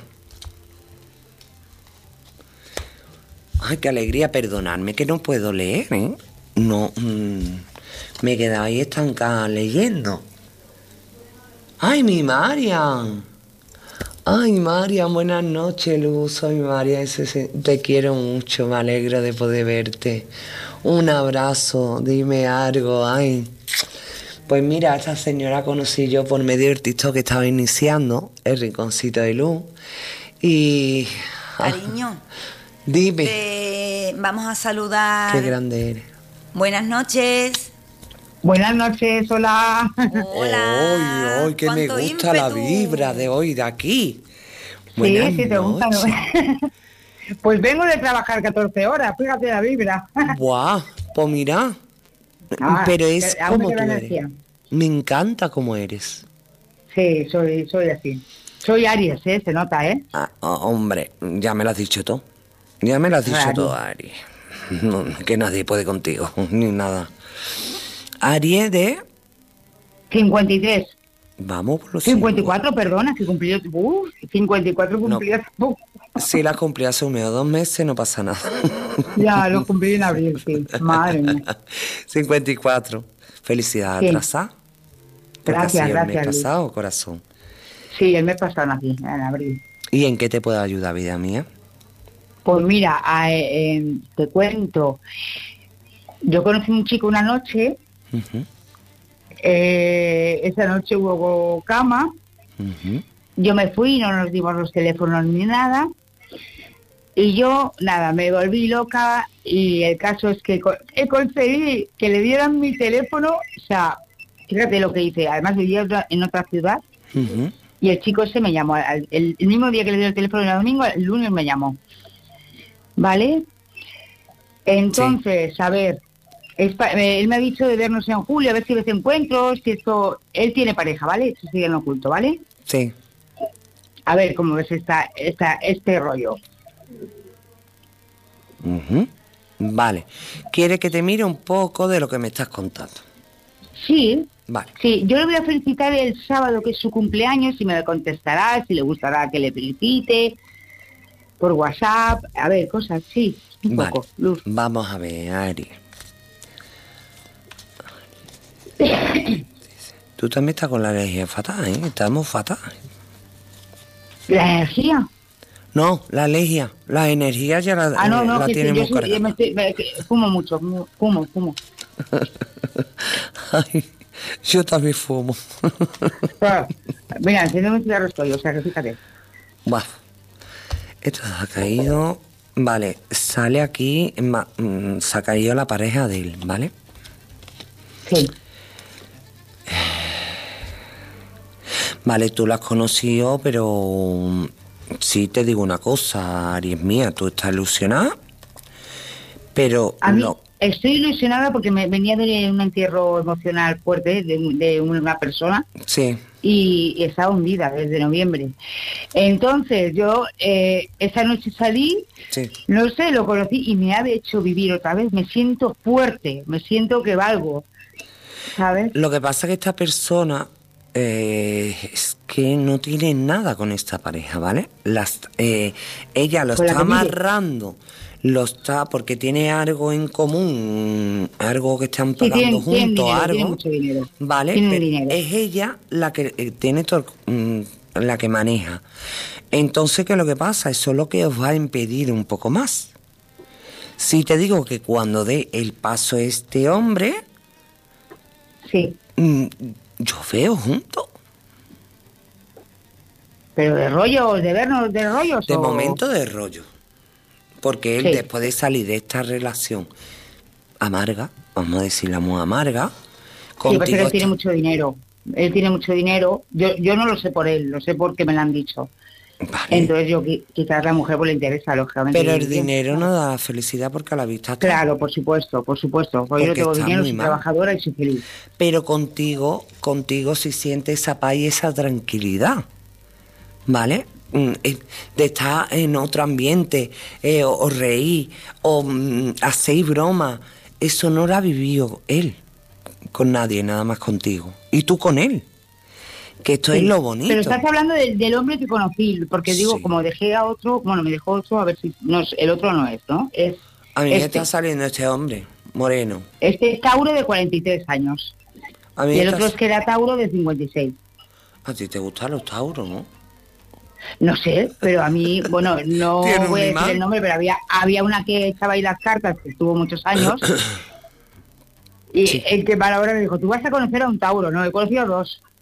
Ay, qué alegría, perdonadme que no puedo leer, ¿eh? No, mm, me he quedado ahí estancada leyendo. Ay, mi Marian. Ay, Marian, buenas noches, Luz. Soy Marian, ese- ese- te quiero mucho, me alegro de poder verte. Un abrazo, dime algo, ay. Pues mira, a esta señora conocí yo por medio del TikTok que estaba iniciando, el Rinconcito de Luz. Y...
Cariño.
Dime.
Te vamos a saludar.
Qué grande eres.
Buenas noches.
Buenas noches, hola.
Hola.
Hoy, hoy, que me
¿Cuánto
gusta la
ímpetu?
vibra de hoy, de aquí.
Sí,
Buenas
sí, te gusta. ¿No?
noches.
Pues vengo de trabajar catorce horas, fíjate la vibra.
Buah, pues mira.
Ah,
Pero es
que aún me
como tú
queda
eres.
energía.
Me encanta como eres.
Sí, soy, soy así. Soy Aries, ¿eh? Se nota, ¿eh?
Ah, oh, hombre, ya me lo has dicho todo. Ya me lo has dicho
Claro.
todo, Ari. No, que nadie puede contigo, ni nada. Aries de...
cincuenta y tres.
Vamos por los
cincuenta y cuatro, perdona, que cumplí... Uh, cincuenta y cuatro cumplí hace poco.
Si la cumplí hace un mes o dos meses, no pasa nada.
Ya, lo cumplí en abril, sí. Madre mía.
cincuenta y cuatro. Felicidades
Sí.
atrasadas. Porque
Gracias,
ha sido el mes
gracias, Luis.
pasado, corazón.
Sí, el mes pasado nací, en abril.
¿Y en qué te puedo ayudar, vida mía?
Pues mira, a- eh, te cuento. Yo conocí a un chico una noche.
Ujú,
eh, esa noche hubo cama.
ujú.
Yo me fui, no nos dimos los teléfonos ni nada. Y yo, nada, me volví loca y el caso es que co- he conseguí que le dieran mi teléfono. O sea, fíjate lo que hice. Además vivía otra- en otra ciudad
Ujú.
y el chico ese me llamó. al- El, el mismo día que le dio el teléfono era domingo, el lunes me llamó. ¿Vale? Entonces, a ver, es pa- eh, él me ha dicho de vernos en julio, a ver si ves encuentros, si esto... Él tiene pareja, ¿vale? Eso sigue en lo oculto, ¿vale?
Sí.
A ver cómo ves esta, esta, este rollo.
Ujú. Vale. ¿Quiere que te mire un poco de lo que me estás contando?
Sí,
Vale.
sí, yo le voy a felicitar el sábado, que es su cumpleaños, y me contestará, si le gustará que le felicite, por WhatsApp, a ver, cosas, sí, un
Vale.
poco, Luz.
Vamos a ver, Ari. Tú también estás con la energía fatal, ¿eh? Estamos fatal.
La energía.
No, la alergia. La energía ya la,
Ah, no,
eh,
no,
la
que, que yo,
tenemos
soy- yo
cargada.
me estoy, me- que fumo mucho, fumo, fumo, fumo.
Ay, yo también fumo.
Claro. Mira, enciéndeme un cigarro estoy, o sea, que fíjate.
Buah. Esto se ha caído. Vale, sale aquí. ma- mm, Se ha caído la pareja de él, ¿vale?
Sí,
Vale, tú la has conocido, pero mm, sí te digo una cosa, Aries mía, tú estás ilusionada, pero
a mí
no.
estoy ilusionada porque me venía de un entierro emocional fuerte de, de una persona
Sí,
y estaba hundida desde noviembre. Entonces yo eh, esa noche salí,
sí.
no sé, lo conocí y me ha hecho vivir otra vez. Me siento fuerte, me siento que valgo, ¿sabes?
Lo que pasa es que esta persona eh, es que no tiene nada con esta pareja, ¿vale? Las, eh, ella lo
Con la
está
que vive.
amarrando, lo está porque tiene algo en común, algo que están
Sí,
pagando
tienen, tienen
juntos,
dinero,
algo,
tienen mucho dinero.
¿vale?
Tienen
Pero
dinero.
es ella la que eh, tiene todo el- mm, la que maneja. Entonces, ¿qué es lo que pasa? Eso es lo que os va a impedir un poco más. Si te digo que cuando dé el paso este hombre,
Sí,
mm, yo veo juntos.
pero de rollos, de vernos, de rollos.
De
o-
momento de rollo. Porque él,
Sí.
después de salir de esta relación amarga, vamos a decirla muy amarga,
Sí, porque
contigo
él tiene
está-
mucho dinero. Él tiene mucho dinero. Yo yo no lo sé por él, lo sé porque me lo han dicho.
Vale.
Entonces yo qui- quizás a la mujer pues le interesa, lógicamente.
Pero el
Bien.
dinero no da felicidad porque a la vista está.
Claro, por supuesto, por supuesto. Porque yo no
Porque
tengo
está
dinero,
muy
soy
mal.
trabajadora y soy feliz.
Pero contigo, contigo sí siente esa paz y esa tranquilidad. ¿Vale? Mm, eh, De estar en otro ambiente, eh, o, o reír, o mm, hacer broma. Eso no lo ha vivido él con nadie, nada más contigo. Y tú con él. Que esto
Sí.
es lo bonito.
Pero estás hablando del, del hombre que conocí, porque digo,
Sí.
como dejé a otro, bueno, me dejó otro, a ver si no es- el otro no es, ¿no? Es
A mí me
este.
está saliendo este hombre, moreno.
Este es Tauro de cuarenta y tres años.
A mí
Y el
está-
otro es que era Tauro de cincuenta y seis.
A ti te gustan los tauros, ¿no?
No sé, pero a mí, bueno, no
¿Tiene un
voy a decir
imán?
el nombre, pero había había una que echaba ahí las cartas, que estuvo muchos años, y
Sí.
el que para ahora me dijo, tú vas a conocer a un Tauro, no, he conocido a dos.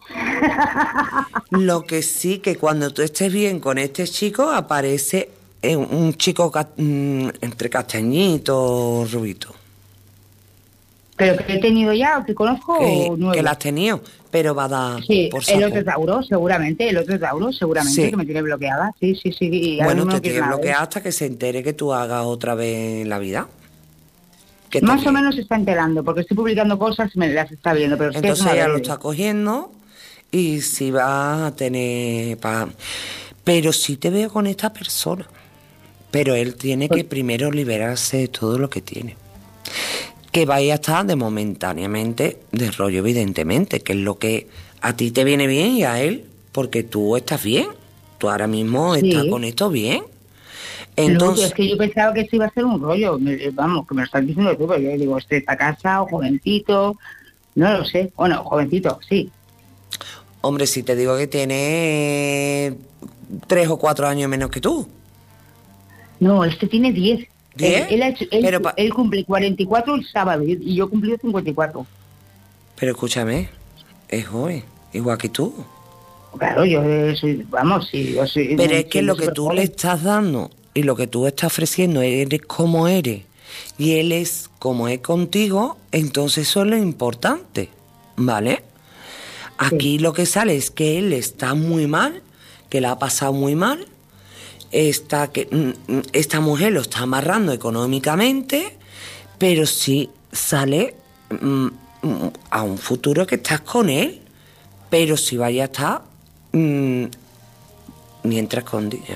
Lo que sí, que cuando tú estés bien con este chico, aparece eh, un chico ca- mm, entre castañito, rubito.
¿Pero que he tenido ya o que conozco
Que,
o nuevo?
que la has tenido, pero va a dar
Sí,
por
el
saco.
otro Tauro, seguramente, el otro Tauro, seguramente,
Sí.
que me tiene bloqueada. Sí, sí, sí. Y ahora
Bueno,
no
te
quiero
tiene
nada de
bloqueado hasta que se entere que tú hagas otra vez la vida. Que
eso.
te
Más o
ríes.
menos se está enterando, porque estoy publicando cosas y me las está viendo, pero es que es
Entonces
una
ella lo
breve.
está cogiendo y si va a tener... pa- Pero sí te veo con esta persona. Pero él tiene que
Pues-
primero liberarse de todo lo que tiene. Que vaya a estar de momentáneamente de rollo, evidentemente, que es lo que a ti te viene bien y a él, porque tú estás bien. Tú ahora mismo
Sí.
estás con esto bien.
Luego,
Entonces,
es que yo pensaba que esto iba a ser un rollo, me- vamos, que me lo estás diciendo tú, pero yo digo, este está casado, jovencito, no lo sé, bueno, jovencito, sí.
hombre, si te digo que tiene tres o cuatro años menos que tú.
No, este tiene diez.
¿Diez?
Él, él, ha hecho- él-
Pero pa-
él cumple cuarenta y cuatro el sábado y y yo cumplí cincuenta y cuatro.
Pero escúchame, es joven, igual que tú.
Claro, yo eh, soy, vamos, sí, yo soy...
Pero es
soy
que lo que
súper
tú
joven.
le estás dando y lo que tú estás ofreciendo, eres como eres y él es como es contigo, entonces eso es lo importante, ¿vale? Aquí lo que sale es que él está muy mal, que la ha pasado muy mal, está que mm, mm, esta mujer lo está amarrando económicamente, pero sí sale mm, mm, a un futuro que estás con él, pero si vaya a estar mm, mientras con ella.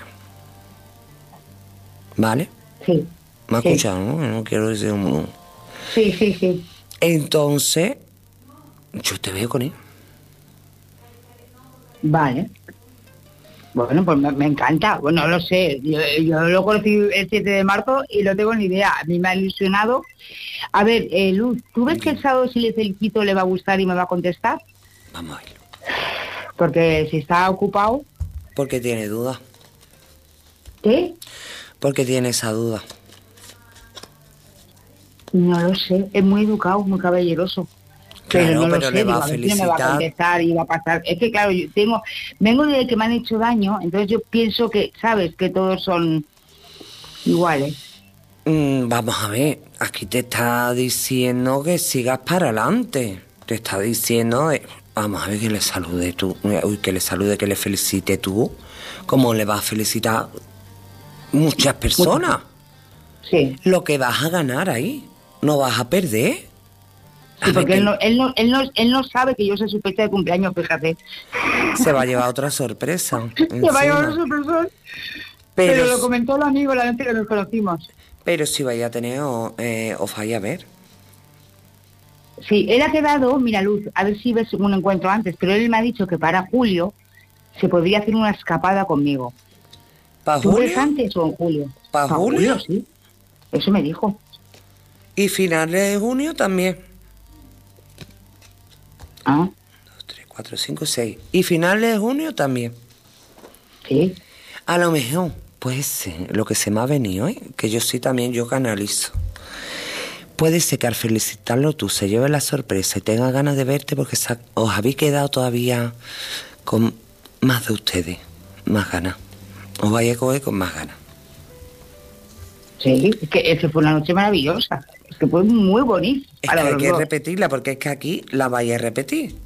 ¿Vale?
Sí.
¿Me has
Sí.
escuchado, no? No quiero decir un...
Sí, sí, sí.
Entonces, yo te veo con él.
Vale. Bueno, pues me, me encanta. Bueno, no lo sé. Yo, yo lo conocí el siete de marzo y no tengo ni idea. A mí me ha ilusionado. A ver, eh, Luz, ¿tú ves que el sábado si le felicito le va a gustar y me va a contestar?
Vamos a verlo.
Porque si está ocupado,
Porque tiene duda.
¿qué?
Porque tiene esa duda.
No lo sé. Es muy educado, muy caballeroso.
Claro,
pero no
pero
lo sé,
le va
digo,
a
a ver si no me va a
felicitar.
contestar y va a pasar. Es que claro, yo tengo, vengo de que me han hecho daño, entonces yo pienso que, sabes, que todos son iguales.
Mm, vamos a ver, aquí te está diciendo que sigas para adelante. Te está diciendo, eh, vamos a ver, que le salude tú, uy, que le salude, que le felicite tú, como le vas a felicitar muchas personas.
Sí,
Lo que vas a ganar ahí, no vas a perder. A
sí,
ver,
porque
que
él no, él, no, él, no, él no sabe que yo soy su fecha de cumpleaños, fíjate.
se va a llevar otra sorpresa.
Se va a llevar
encima.
una sorpresa.
Pero,
Pero lo comentó el amigo la noche que nos conocimos.
pero si vaya a tener, o, eh, os vaya a ver.
Sí, él ha quedado, mira Luz, a ver si ves un encuentro antes, pero él me ha dicho que para julio se podría hacer una escapada conmigo.
¿Para
¿Tú ves
julio?
antes o en julio?
¿Pa'
Pa'
julio?
Sí, eso me dijo.
Y finales de junio también.
Ah,
dos, tres, cuatro, cinco, seis. Y finales de junio también.
sí.
A lo mejor, puede ser, lo que se me ha venido, ¿eh? Que yo sí también, yo canalizo. Puede ser que al felicitarlo tú se lleve la sorpresa y tenga ganas de verte porque sa- os habéis quedado todavía con más de ustedes, más ganas. Os vais a coger con más ganas.
Sí, es que, es que fue una noche maravillosa. Es que fue muy bonito.
Es
para
que hay
los
que
dos.
repetirla porque es que aquí la vais a repetir.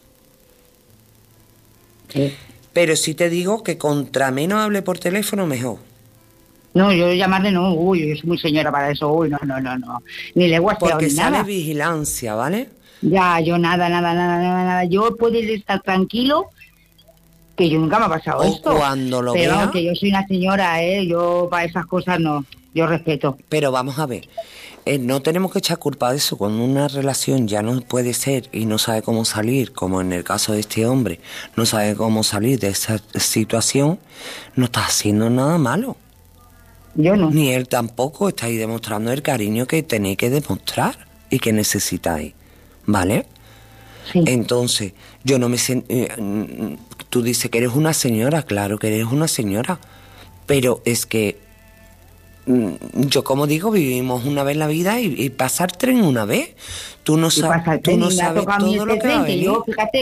Sí.
Pero sí te digo que contra menos hable por teléfono, mejor.
No, yo llamarle no, uy, yo soy muy señora para eso, uy, no, no, no, no. Ni le he guasteado
Porque
ni
sale
nada.
vigilancia, ¿vale?
Ya, yo nada, nada, nada, nada, nada. Yo puedo estar tranquilo, que yo nunca me ha pasado
O
esto.
cuando lo
Pero
vea.
vamos, que yo soy una señora, ¿eh? Yo para esas cosas no, yo respeto.
Pero vamos a ver, eh, no tenemos que echar culpa de eso. Cuando una relación ya no puede ser y no sabe cómo salir, como en el caso de este hombre, no sabe cómo salir de esa situación, no está haciendo nada malo.
Yo no.
Ni él tampoco, estáis demostrando el cariño que tenéis que demostrar y que necesitáis, ¿vale?
Sí.
Entonces, yo no me siento... eh, mm, tú dices que eres una señora, claro que eres una señora, pero es que mm, yo, como digo, vivimos una vez la vida y, y pasa el tren una vez. Tú no,
Y
sab-
pasa el
tú
tren
no
y me ha
sabes
tocado a mí
todo lo
este
que va a
tren, que
venir.
yo, fíjate,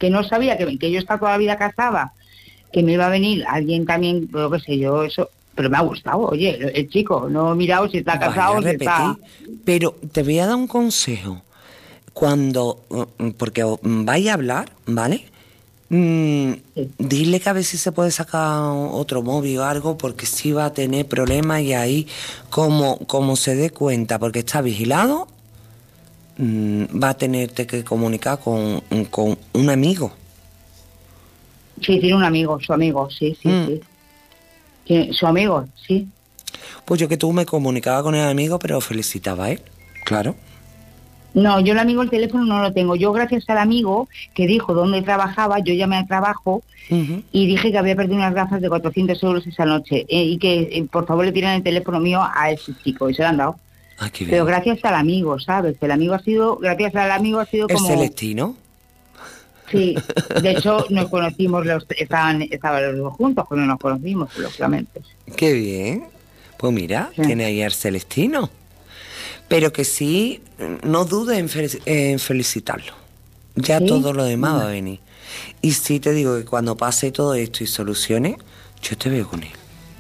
que no sabía que, que yo estaba toda la vida casada, que me iba a venir alguien también, lo que sé yo, eso, pero me ha gustado, oye, el, el chico, no he mirado si está casado o si está...
Pero te voy a dar un consejo. Cuando, porque vais a hablar, ¿vale? Mm, sí. Dile que a ver si se puede sacar otro móvil o algo, porque sí va a tener problemas y ahí, como, como se dé cuenta, porque está vigilado, mm, va a tenerte que comunicar con, con un amigo.
Sí, tiene un amigo, su amigo, sí, sí, mm. sí. Tiene, su amigo, sí.
Pues yo que tú me comunicaba con el amigo, pero felicitaba a él, claro.
No, yo el amigo el teléfono no lo tengo. Yo gracias al amigo que dijo dónde trabajaba, yo llamé al trabajo uh-huh. y dije que había perdido unas gafas de cuatrocientos euros esa noche eh, y que eh, por favor le tiran el teléfono mío a ese chico y se lo han dado.
Ah, qué bien.
Pero gracias al amigo, ¿sabes? El amigo ha sido, gracias al amigo ha sido como...
¿El Celestino?
Sí, de hecho nos conocimos, los estaban, estaban los dos juntos cuando nos conocimos, lógicamente.
Qué bien. Pues mira, sí. Tiene ahí al Celestino. Pero que sí, no dudes en, fel- en felicitarlo. Ya ¿sí? Todo lo demás va a venir. Y sí te digo que cuando pase todo esto y solucione, yo te veo con él.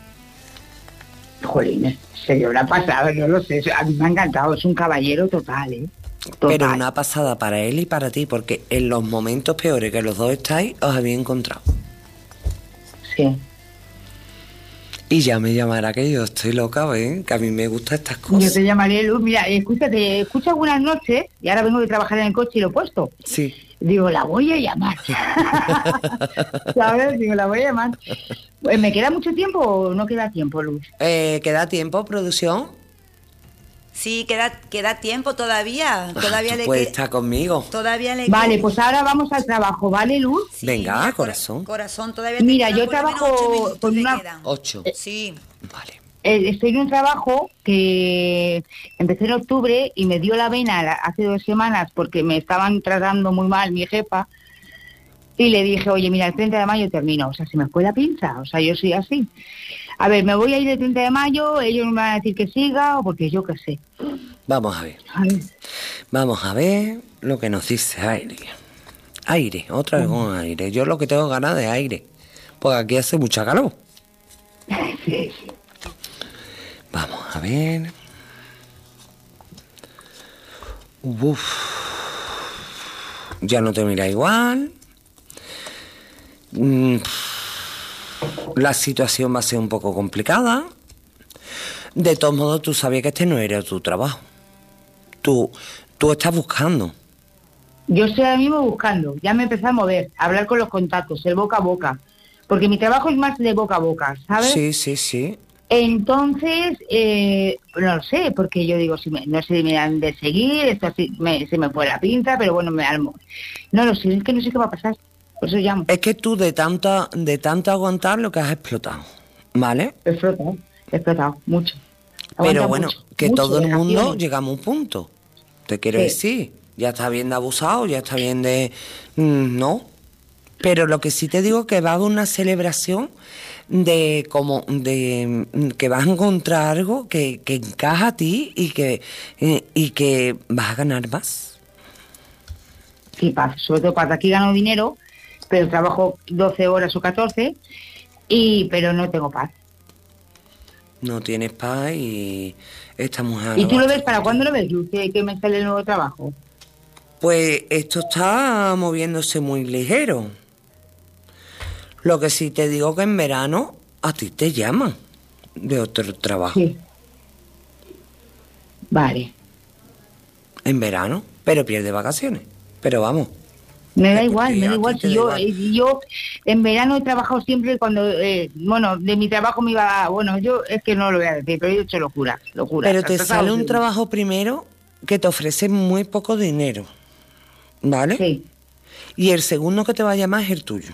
Jolín, sería una pasada, no lo sé. A mí me ha encantado, es un caballero total, ¿eh? Total.
Pero una pasada para él y para ti, porque en los momentos peores que los dos estáis, os habéis encontrado.
Sí.
Y ya me llamará, que yo estoy loca, ¿ven? Que a mí me gustan estas cosas.
Yo te llamaré, Luz. Mira, escúchate, escucho algunas noches, y ahora vengo de trabajar en el coche y lo he puesto.
Sí.
Digo, la voy a llamar. ¿Sabes? Digo, la voy a llamar. Pues, ¿me queda mucho tiempo o no queda tiempo, Luz?
Eh, ¿Queda tiempo, producción?
Sí, queda, queda tiempo todavía. Todavía
ah,
le
puedes
que...
estar conmigo.
Todavía le
Vale, pues ahora vamos al trabajo, ¿vale, Luz?
Sí,
venga,
mira,
corazón.
Corazón, todavía
mira, yo trabajo con una...
Ocho.
Sí.
Vale.
Eh, estoy en un trabajo que empecé en octubre y me dio la vena hace dos semanas porque me estaban tratando muy mal mi jefa y le dije, oye, mira, el treinta de mayo termino. O sea, se me fue la pinza. O sea, yo soy así. A ver, me voy a ir el treinta de mayo, ellos me van a decir que siga o porque yo qué sé.
Vamos a ver.
A ver.
Vamos a ver lo que nos dice aire. Aire, otra vez con aire. Yo lo que tengo ganas de aire. Porque aquí hace mucha calor.
Sí.
Vamos a ver. Uf. Ya no te mira igual. Mm. La situación va a ser un poco complicada. De todos modos, tú sabías que este no era tu trabajo. Tú, tú estás buscando.
Yo estoy ahora mismo buscando. Ya me empecé a mover, a hablar con los contactos, el boca a boca. Porque mi trabajo es más de boca a boca, ¿sabes?
Sí, sí, sí.
Entonces, eh, no lo sé, porque yo digo, si me, no sé si me dan de seguir, esto así, me, se me fue la pinta, pero bueno, me almo. No lo sé, es que no sé qué va a pasar. Por eso llamo.
Es que tú de tanto, de tanto aguantar lo que has explotado, ¿vale?
He explotado, he explotado mucho.
Aguanta pero bueno,
mucho,
que
mucho,
todo el mundo
vacaciones.
llegamos a un punto. Te quiero
sí.
decir, ya está bien de abusado, ya está bien de... Mm, no. Pero lo que sí te digo es que va a haber una celebración de como de que vas a encontrar algo que, que encaja a ti y que eh, y que vas a ganar más.
Sí, para, sobre todo para aquí gano dinero, pero trabajo doce horas o catorce, y pero no tengo paz.
No tienes paz y esta mujer...
¿Y tú lo ves? ¿Para cuándo lo ves, Luz? ¿Que, que me sale el nuevo trabajo?
Pues esto está moviéndose muy ligero. Lo que sí te digo que en verano a ti te llaman de otro trabajo.
Sí. Vale.
En verano, pero pierde vacaciones. Pero vamos.
Me da igual, me da igual. Si yo, igual. yo en verano he trabajado siempre cuando, eh, bueno, de mi trabajo me iba, bueno, yo es que no lo voy a decir, pero yo he hecho locura, locura.
Pero te sale un trabajo primero que te ofrece muy poco dinero, ¿vale?
Sí.
Y el segundo que te va a llamar es el tuyo.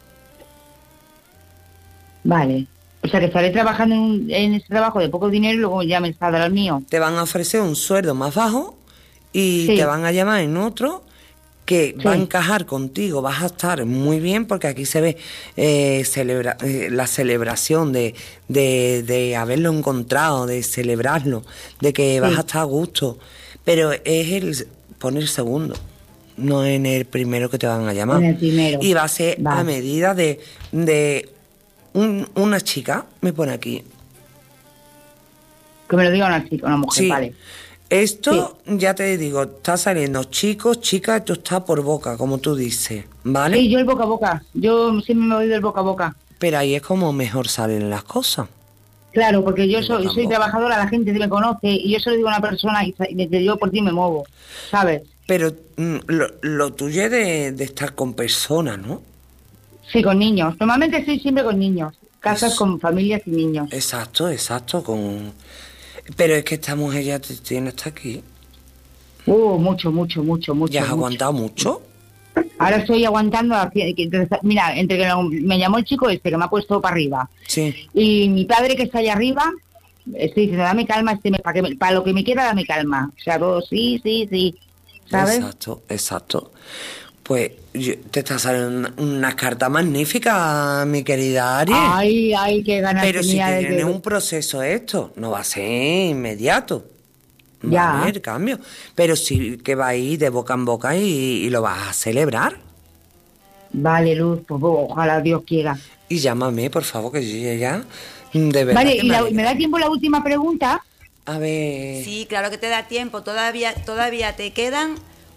Vale. O sea, que estaré trabajando en, un, en ese trabajo de poco dinero y luego ya me saldrá el mío.
Te van a ofrecer un sueldo más bajo y
sí.
te van a llamar en otro que
sí.
va a encajar contigo, vas a estar muy bien porque aquí se ve eh, celebra, eh, la celebración de, de, de haberlo encontrado, de celebrarlo, de que sí. vas a estar a gusto. Pero es el poner segundo, no en el primero que te van a llamar.
En el primero.
Y va a ser
Vale.
a medida de, de un- una chica, me pone aquí.
Que me lo diga una chica, una mujer,
Sí.
vale.
Esto, ya te digo, está saliendo chicos, chicas, esto está por boca, como tú dices, ¿vale?
Sí, yo el boca a boca. Yo siempre me voy del boca a boca.
Pero ahí es como mejor salen las cosas.
Claro, porque yo
El
soy,
boca a
soy
boca.
trabajadora, la gente me conoce y yo se lo digo a una persona y, sa- y desde yo por ti me muevo, ¿sabes?
Pero mm, lo, lo tuyo es de, de estar con personas, ¿no?
Sí, con niños. Normalmente estoy siempre con niños. Casas
Eso.
con familias y niños.
Exacto, exacto, con... Pero es que esta mujer ya te tiene hasta aquí.
Uh, mucho, mucho, mucho, mucho.
¿Ya has
mucho.
aguantado mucho?
Ahora estoy aguantando. a- que- que- Mira, entre que lo- me llamó el chico este que me ha puesto para arriba
Sí.
y mi padre que está allá arriba, estoy diciendo, dame calma, este me- para, que me- para lo que me quiera, dame calma. O sea, todo sí, sí, sí. ¿Sabes?
Exacto, exacto. Pues yo- te está saliendo una, una carta magnífica, mi querida Aries.
Ay, ay, qué ganas
Pero si
tenía de
tiene
que-
un proceso esto, no va a ser inmediato. Va
Ya.
a haber cambio. Pero sí que va a ir de boca en boca y, y lo vas a celebrar.
Vale, Luz, pues oh, ojalá Dios quiera.
Y llámame, por favor, que yo ya, de verdad.
Vale,
que
y
me
la-
alegra.
me da tiempo la última pregunta.
A ver.
Sí, claro que te da tiempo. Todavía, todavía te quedan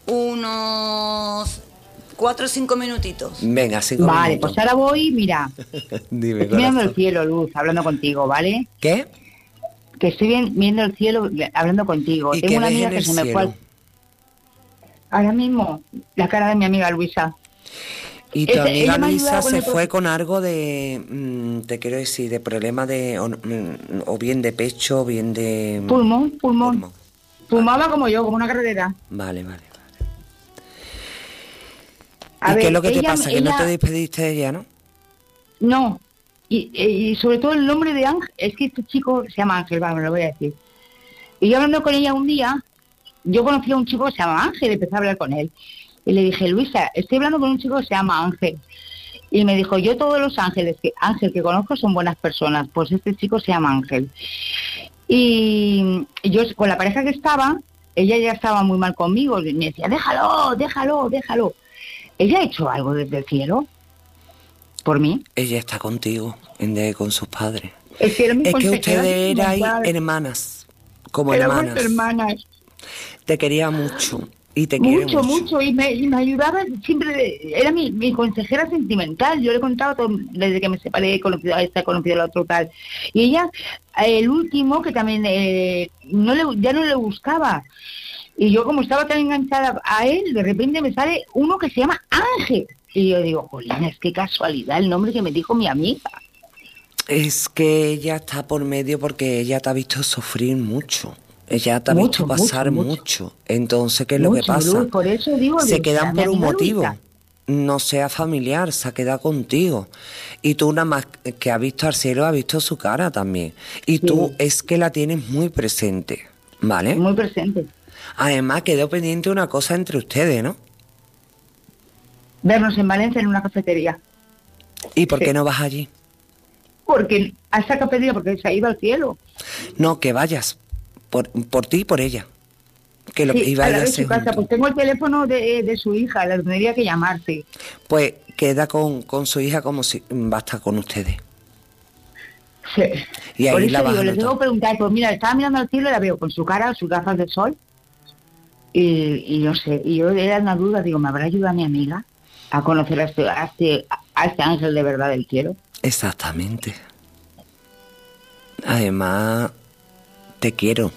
unos cuatro o cinco minutitos.
Venga, cinco
Vale,
minutos.
pues ahora voy, mira,
Dime,
estoy mirando el
corazón.
cielo, Luz, hablando contigo, ¿vale?
¿Qué?
Que estoy bien- viendo el cielo hablando contigo.
¿Y
Tengo
qué
una
ves
amiga
en
que
el
se me fue.
cielo?
al- Ahora mismo, la cara de mi amiga Luisa.
Y tu
Esa-
amiga
ella me ha
Luisa
ayudado con
se
el
fue
proceso.
con algo de, mm, te quiero decir, de problema de, o, mm, o bien de pecho, o bien de...
Pulmón, pulmón.
Pulmón.
Fumaba como yo, como una carretera.
Vale, vale.
A
¿Y
ver,
qué es lo que te
ella-
pasa? Que no
ella-
te despediste de ella, ¿no?
No, y, y sobre todo el nombre de Ángel, es que este chico se llama Ángel, vamos, lo voy a decir. Y yo hablando con ella un día, yo conocí a un chico que se llama Ángel, empecé a hablar con él. Y le dije, Luisa, estoy hablando con un chico que se llama Ángel. Y me dijo, yo todos los ángeles que Ángel que conozco son buenas personas, pues este chico se llama Ángel. Y yo con la pareja que estaba, ella ya estaba muy mal conmigo, y me decía, déjalo, déjalo, déjalo. ¿Ella ha hecho algo desde el cielo? ¿Por mí?
Ella está contigo, en de, con sus padres.
El cielo es mi
Es que
consejera
ustedes erais
sentimental.
hermanas, como
Éramos
hermanas.
hermanas.
Te quería mucho y te quiere
Mucho,
mucho.
mucho, y me, y me ayudaba siempre, era mi, mi consejera sentimental, yo le contaba todo, desde que me separé, he conocido a esta, he conocido a la otra tal, y ella, eh, el último, que también eh, no le, ya no le buscaba, y yo como estaba tan enganchada a él, de repente me sale uno que se llama Ángel, y yo digo, jolina, es que casualidad el nombre que me dijo mi amiga.
Es que ella está por medio porque ella te ha visto sufrir mucho. Ella te ha
Mucho,
visto pasar
mucho,
mucho.
mucho.
Entonces, ¿qué es lo que
Mucho,
pasa?
Luz, por eso digo,
se
Luz,
quedan
mi
por un
amiga
motivo.
Luisa.
No sea familiar, se ha quedado contigo. Y tú nada más que has visto al cielo, has visto su cara también. Y
Sí.
tú es que la tienes muy presente, ¿vale?
Muy presente.
Además, quedó pendiente una cosa entre ustedes, ¿no?
Vernos en Valencia en una cafetería.
¿Y por
Sí.
qué no vas allí?
Porque a esa cafetería, porque se ha ido al cielo.
No, que vayas. Por, por ti y por ella. Que lo
Sí,
iba
a la
a
de su casa, pues tengo el teléfono de, de su hija, la tendría que llamarse.
Pues queda con, con su hija como si va a estar con ustedes.
Sí.
Y ahí
Por eso
la vas
digo,
a
le
notar.
tengo que preguntar, pues mira, estaba mirando al cielo y la veo con su cara, sus gafas de sol, y, y no sé, y yo era una duda, digo, ¿me habrá ayudado a mi amiga a conocer a este, a este, a este ángel de verdad del cielo?
Exactamente. Además, te quiero.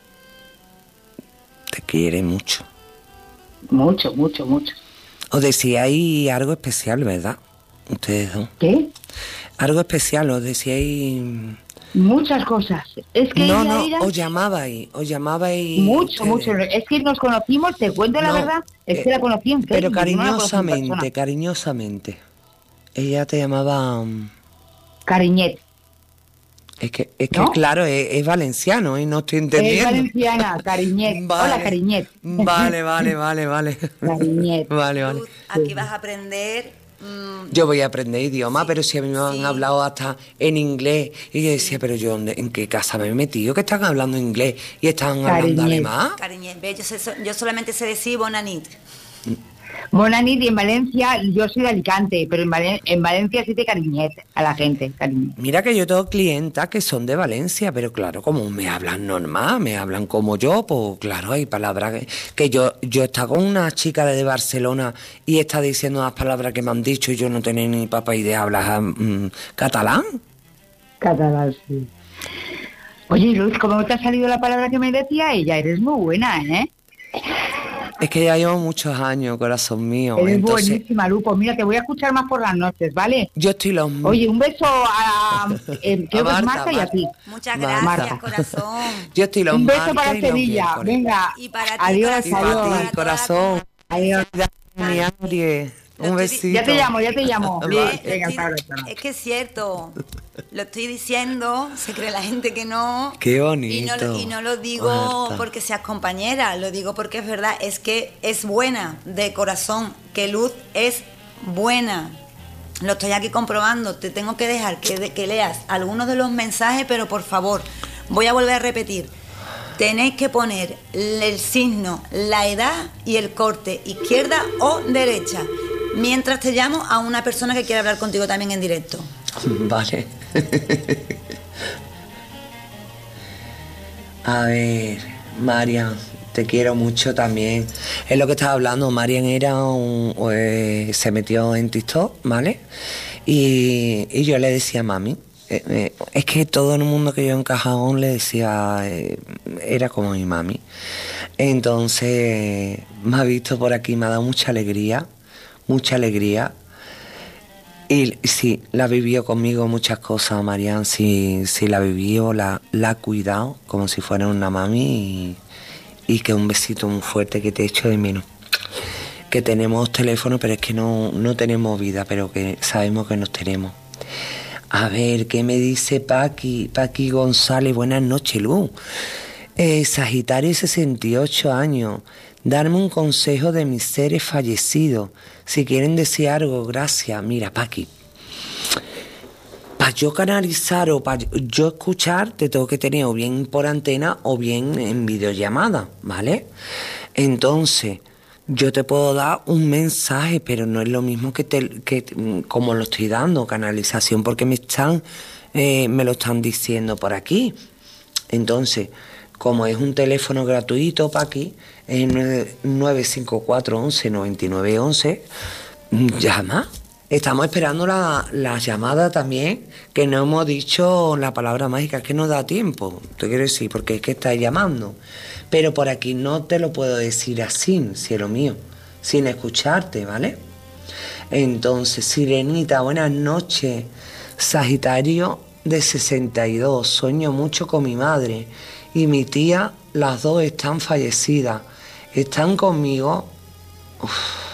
Te quiere mucho.
Mucho, mucho, mucho.
Os decíais algo especial, ¿verdad? Ustedes dos.
¿Qué?
Algo especial, os decíais...
Muchas cosas. Es que
No,
ella
no,
era...
os llamabais, os llamabais...
Mucho,
ustedes.
mucho. Es que nos conocimos, te cuento la
No,
verdad, es
eh,
que la conocí en
Pero
Facebook, no la conocí en
cariñosamente,
persona.
cariñosamente. Ella te llamaba... mm,
Cariñet.
Es que, es que
¿No?
claro, es, es valenciano y no estoy
Es
entendiendo.
valenciana, Cariñet.
Vale.
Hola, Cariñet.
Vale, vale, vale, vale.
Cariñet.
Vale, vale.
Luz, aquí vas a aprender. mm,
Yo voy a aprender idioma, pero si a mí me han
Sí.
hablado hasta en inglés. Y yo decía, pero yo, ¿dónde- ¿en qué casa me he metido? Que están hablando inglés y están hablando
Cariñet.
alemán.
cariñe, ve, yo, sé so- yo solamente sé decir bonanit.
Bona nit, y en Valencia, yo soy de Alicante, pero en, Valen- en Valencia sí te cariñet a la gente, cariñet.
Mira que yo tengo clientas que son de Valencia, pero claro, como me hablan normal, me hablan como yo, pues claro, hay palabras que, que yo yo estaba con una chica de Barcelona y está diciendo unas palabras que me han dicho y yo no tenía ni papa idea, hablas mm, catalán.
Catalán, sí. Oye, Luz, ¿cómo te ha salido la palabra que me decía ella? Eres muy buena, ¿eh?
Es que ya llevo muchos años, corazón mío.
Eres
Entonces,
buenísima, Lu. Pues mira, te voy a escuchar más por las noches, ¿vale?
yo estoy los...
Oye, un beso a, eh, creo que
Marta,
es Marta y a
Marta.
ti.
Muchas
Marta.
gracias, corazón.
Yo estoy los
Un beso
martes
para
y los
Sevilla.
miércoles.
Venga,
Y para ti,
adiós,
Y
corazón.
para
adiós.
ti,
Para toda
corazón.
la
Adiós.
Mi Adri, un besito.
Ya te llamo, ya te llamo.
Vale.
Lo
Venga,
estoy-
hasta ahora, hasta ahora.
es que es cierto, lo estoy diciendo, se cree la gente que no.
Qué
Y
bonito.
no, lo- y no lo digo
Marta.
porque seas compañera, lo digo porque es verdad, es que es buena de corazón, que Luz es buena. Lo estoy aquí comprobando, te tengo que dejar que, de- que leas algunos de los mensajes, pero por favor, voy a volver a repetir. Tenéis que poner el signo, la edad y el corte, izquierda o derecha, mientras te llamo a una persona que quiere hablar contigo también en directo.
Vale. A ver, Marian, te quiero mucho también. Es lo que estaba hablando. Marian era un, eh, se metió en TikTok, ¿vale? Y, y yo le decía, mami, eh, eh, es que todo el mundo que yo en Cajón le decía, eh, era como mi mami. Entonces, me ha visto por aquí, me ha dado mucha alegría, mucha alegría. Y sí, la vivió conmigo muchas cosas, Marian, sí, sí la vivió, la, la ha cuidado como si fuera una mami y, y que un besito muy fuerte que te echo de menos. Que tenemos teléfono, pero es que no, no tenemos vida, pero que sabemos que nos tenemos. A ver, ¿qué me dice Paqui? Paqui González, buenas noches, Luz. Eh, Sagitario, sesenta y ocho años. Darme un consejo de mis seres fallecidos. Si quieren decir algo, gracias. Mira, Paqui, para yo canalizar o para yo escuchar, te tengo que tener o bien por antena o bien en videollamada, ¿vale? Entonces, yo te puedo dar un mensaje, pero no es lo mismo que, te, que como lo estoy dando, canalización, porque me están, eh, me lo están diciendo por aquí. Entonces, como es un teléfono gratuito para aquí, es nueve cinco cuatro once noventa y nueve once, llama. Estamos esperando la, la llamada también, que no hemos dicho la palabra mágica, que no da tiempo, te quiero decir, porque es que está llamando. Pero por aquí no te lo puedo decir así, cielo mío, sin escucharte, ¿vale? Entonces, Sirenita, buenas noches. Sagitario de sesenta y dos, sueño mucho con mi madre y mi tía, las dos están fallecidas. Están conmigo. Uf.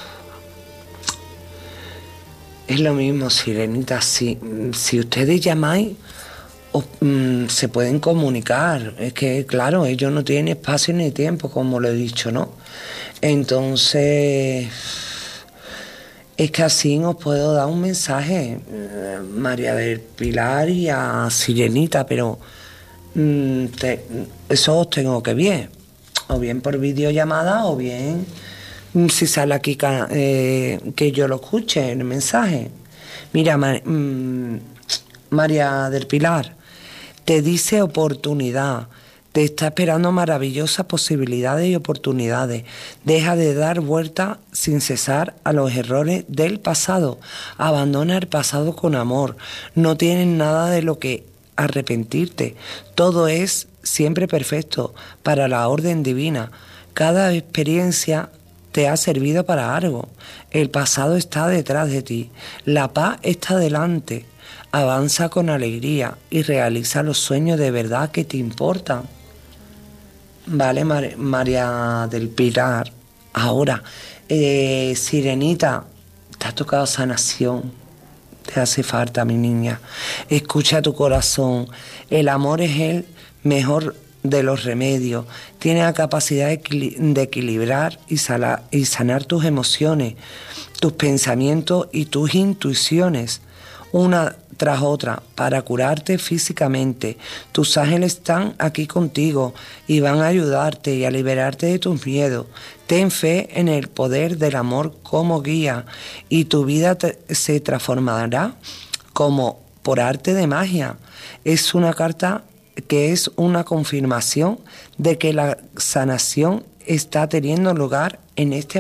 Es lo mismo, Sirenita, si, si ustedes llamáis, os, mm, se pueden comunicar. Es que, claro, ellos no tienen espacio ni tiempo, como lo he dicho, ¿no? Entonces, es que así os puedo dar un mensaje, eh, María del Pilar y a Sirenita, pero mm, te, eso os tengo que ver, o bien por videollamada, o bien mm, si sale aquí eh, que yo lo escuche, el mensaje. Mira, Mar, mm, María del Pilar, te dice oportunidad. Te está esperando maravillosas posibilidades y oportunidades. Deja de dar vueltas sin cesar a los errores del pasado. Abandona el pasado con amor. No tienes nada de lo que arrepentirte. Todo es siempre perfecto para la orden divina. Cada experiencia te ha servido para algo. El pasado está detrás de ti. La paz está delante. Avanza con alegría y realiza los sueños de verdad que te importan. Vale, Mar- María del Pilar. Ahora, eh, Sirenita, te ha tocado sanación. Te hace falta, mi niña. Escucha tu corazón. El amor es el mejor de los remedios. Tiene la capacidad de, equil- de equilibrar y, sala- y sanar tus emociones, tus pensamientos y tus intuiciones. una tras otra para curarte físicamente. Tus ángeles están aquí contigo y van a ayudarte y a liberarte de tus miedos. Ten fe en el poder del amor como guía y tu vida te, se transformará como por arte de magia. Es una carta que es una confirmación de que la sanación está teniendo lugar en este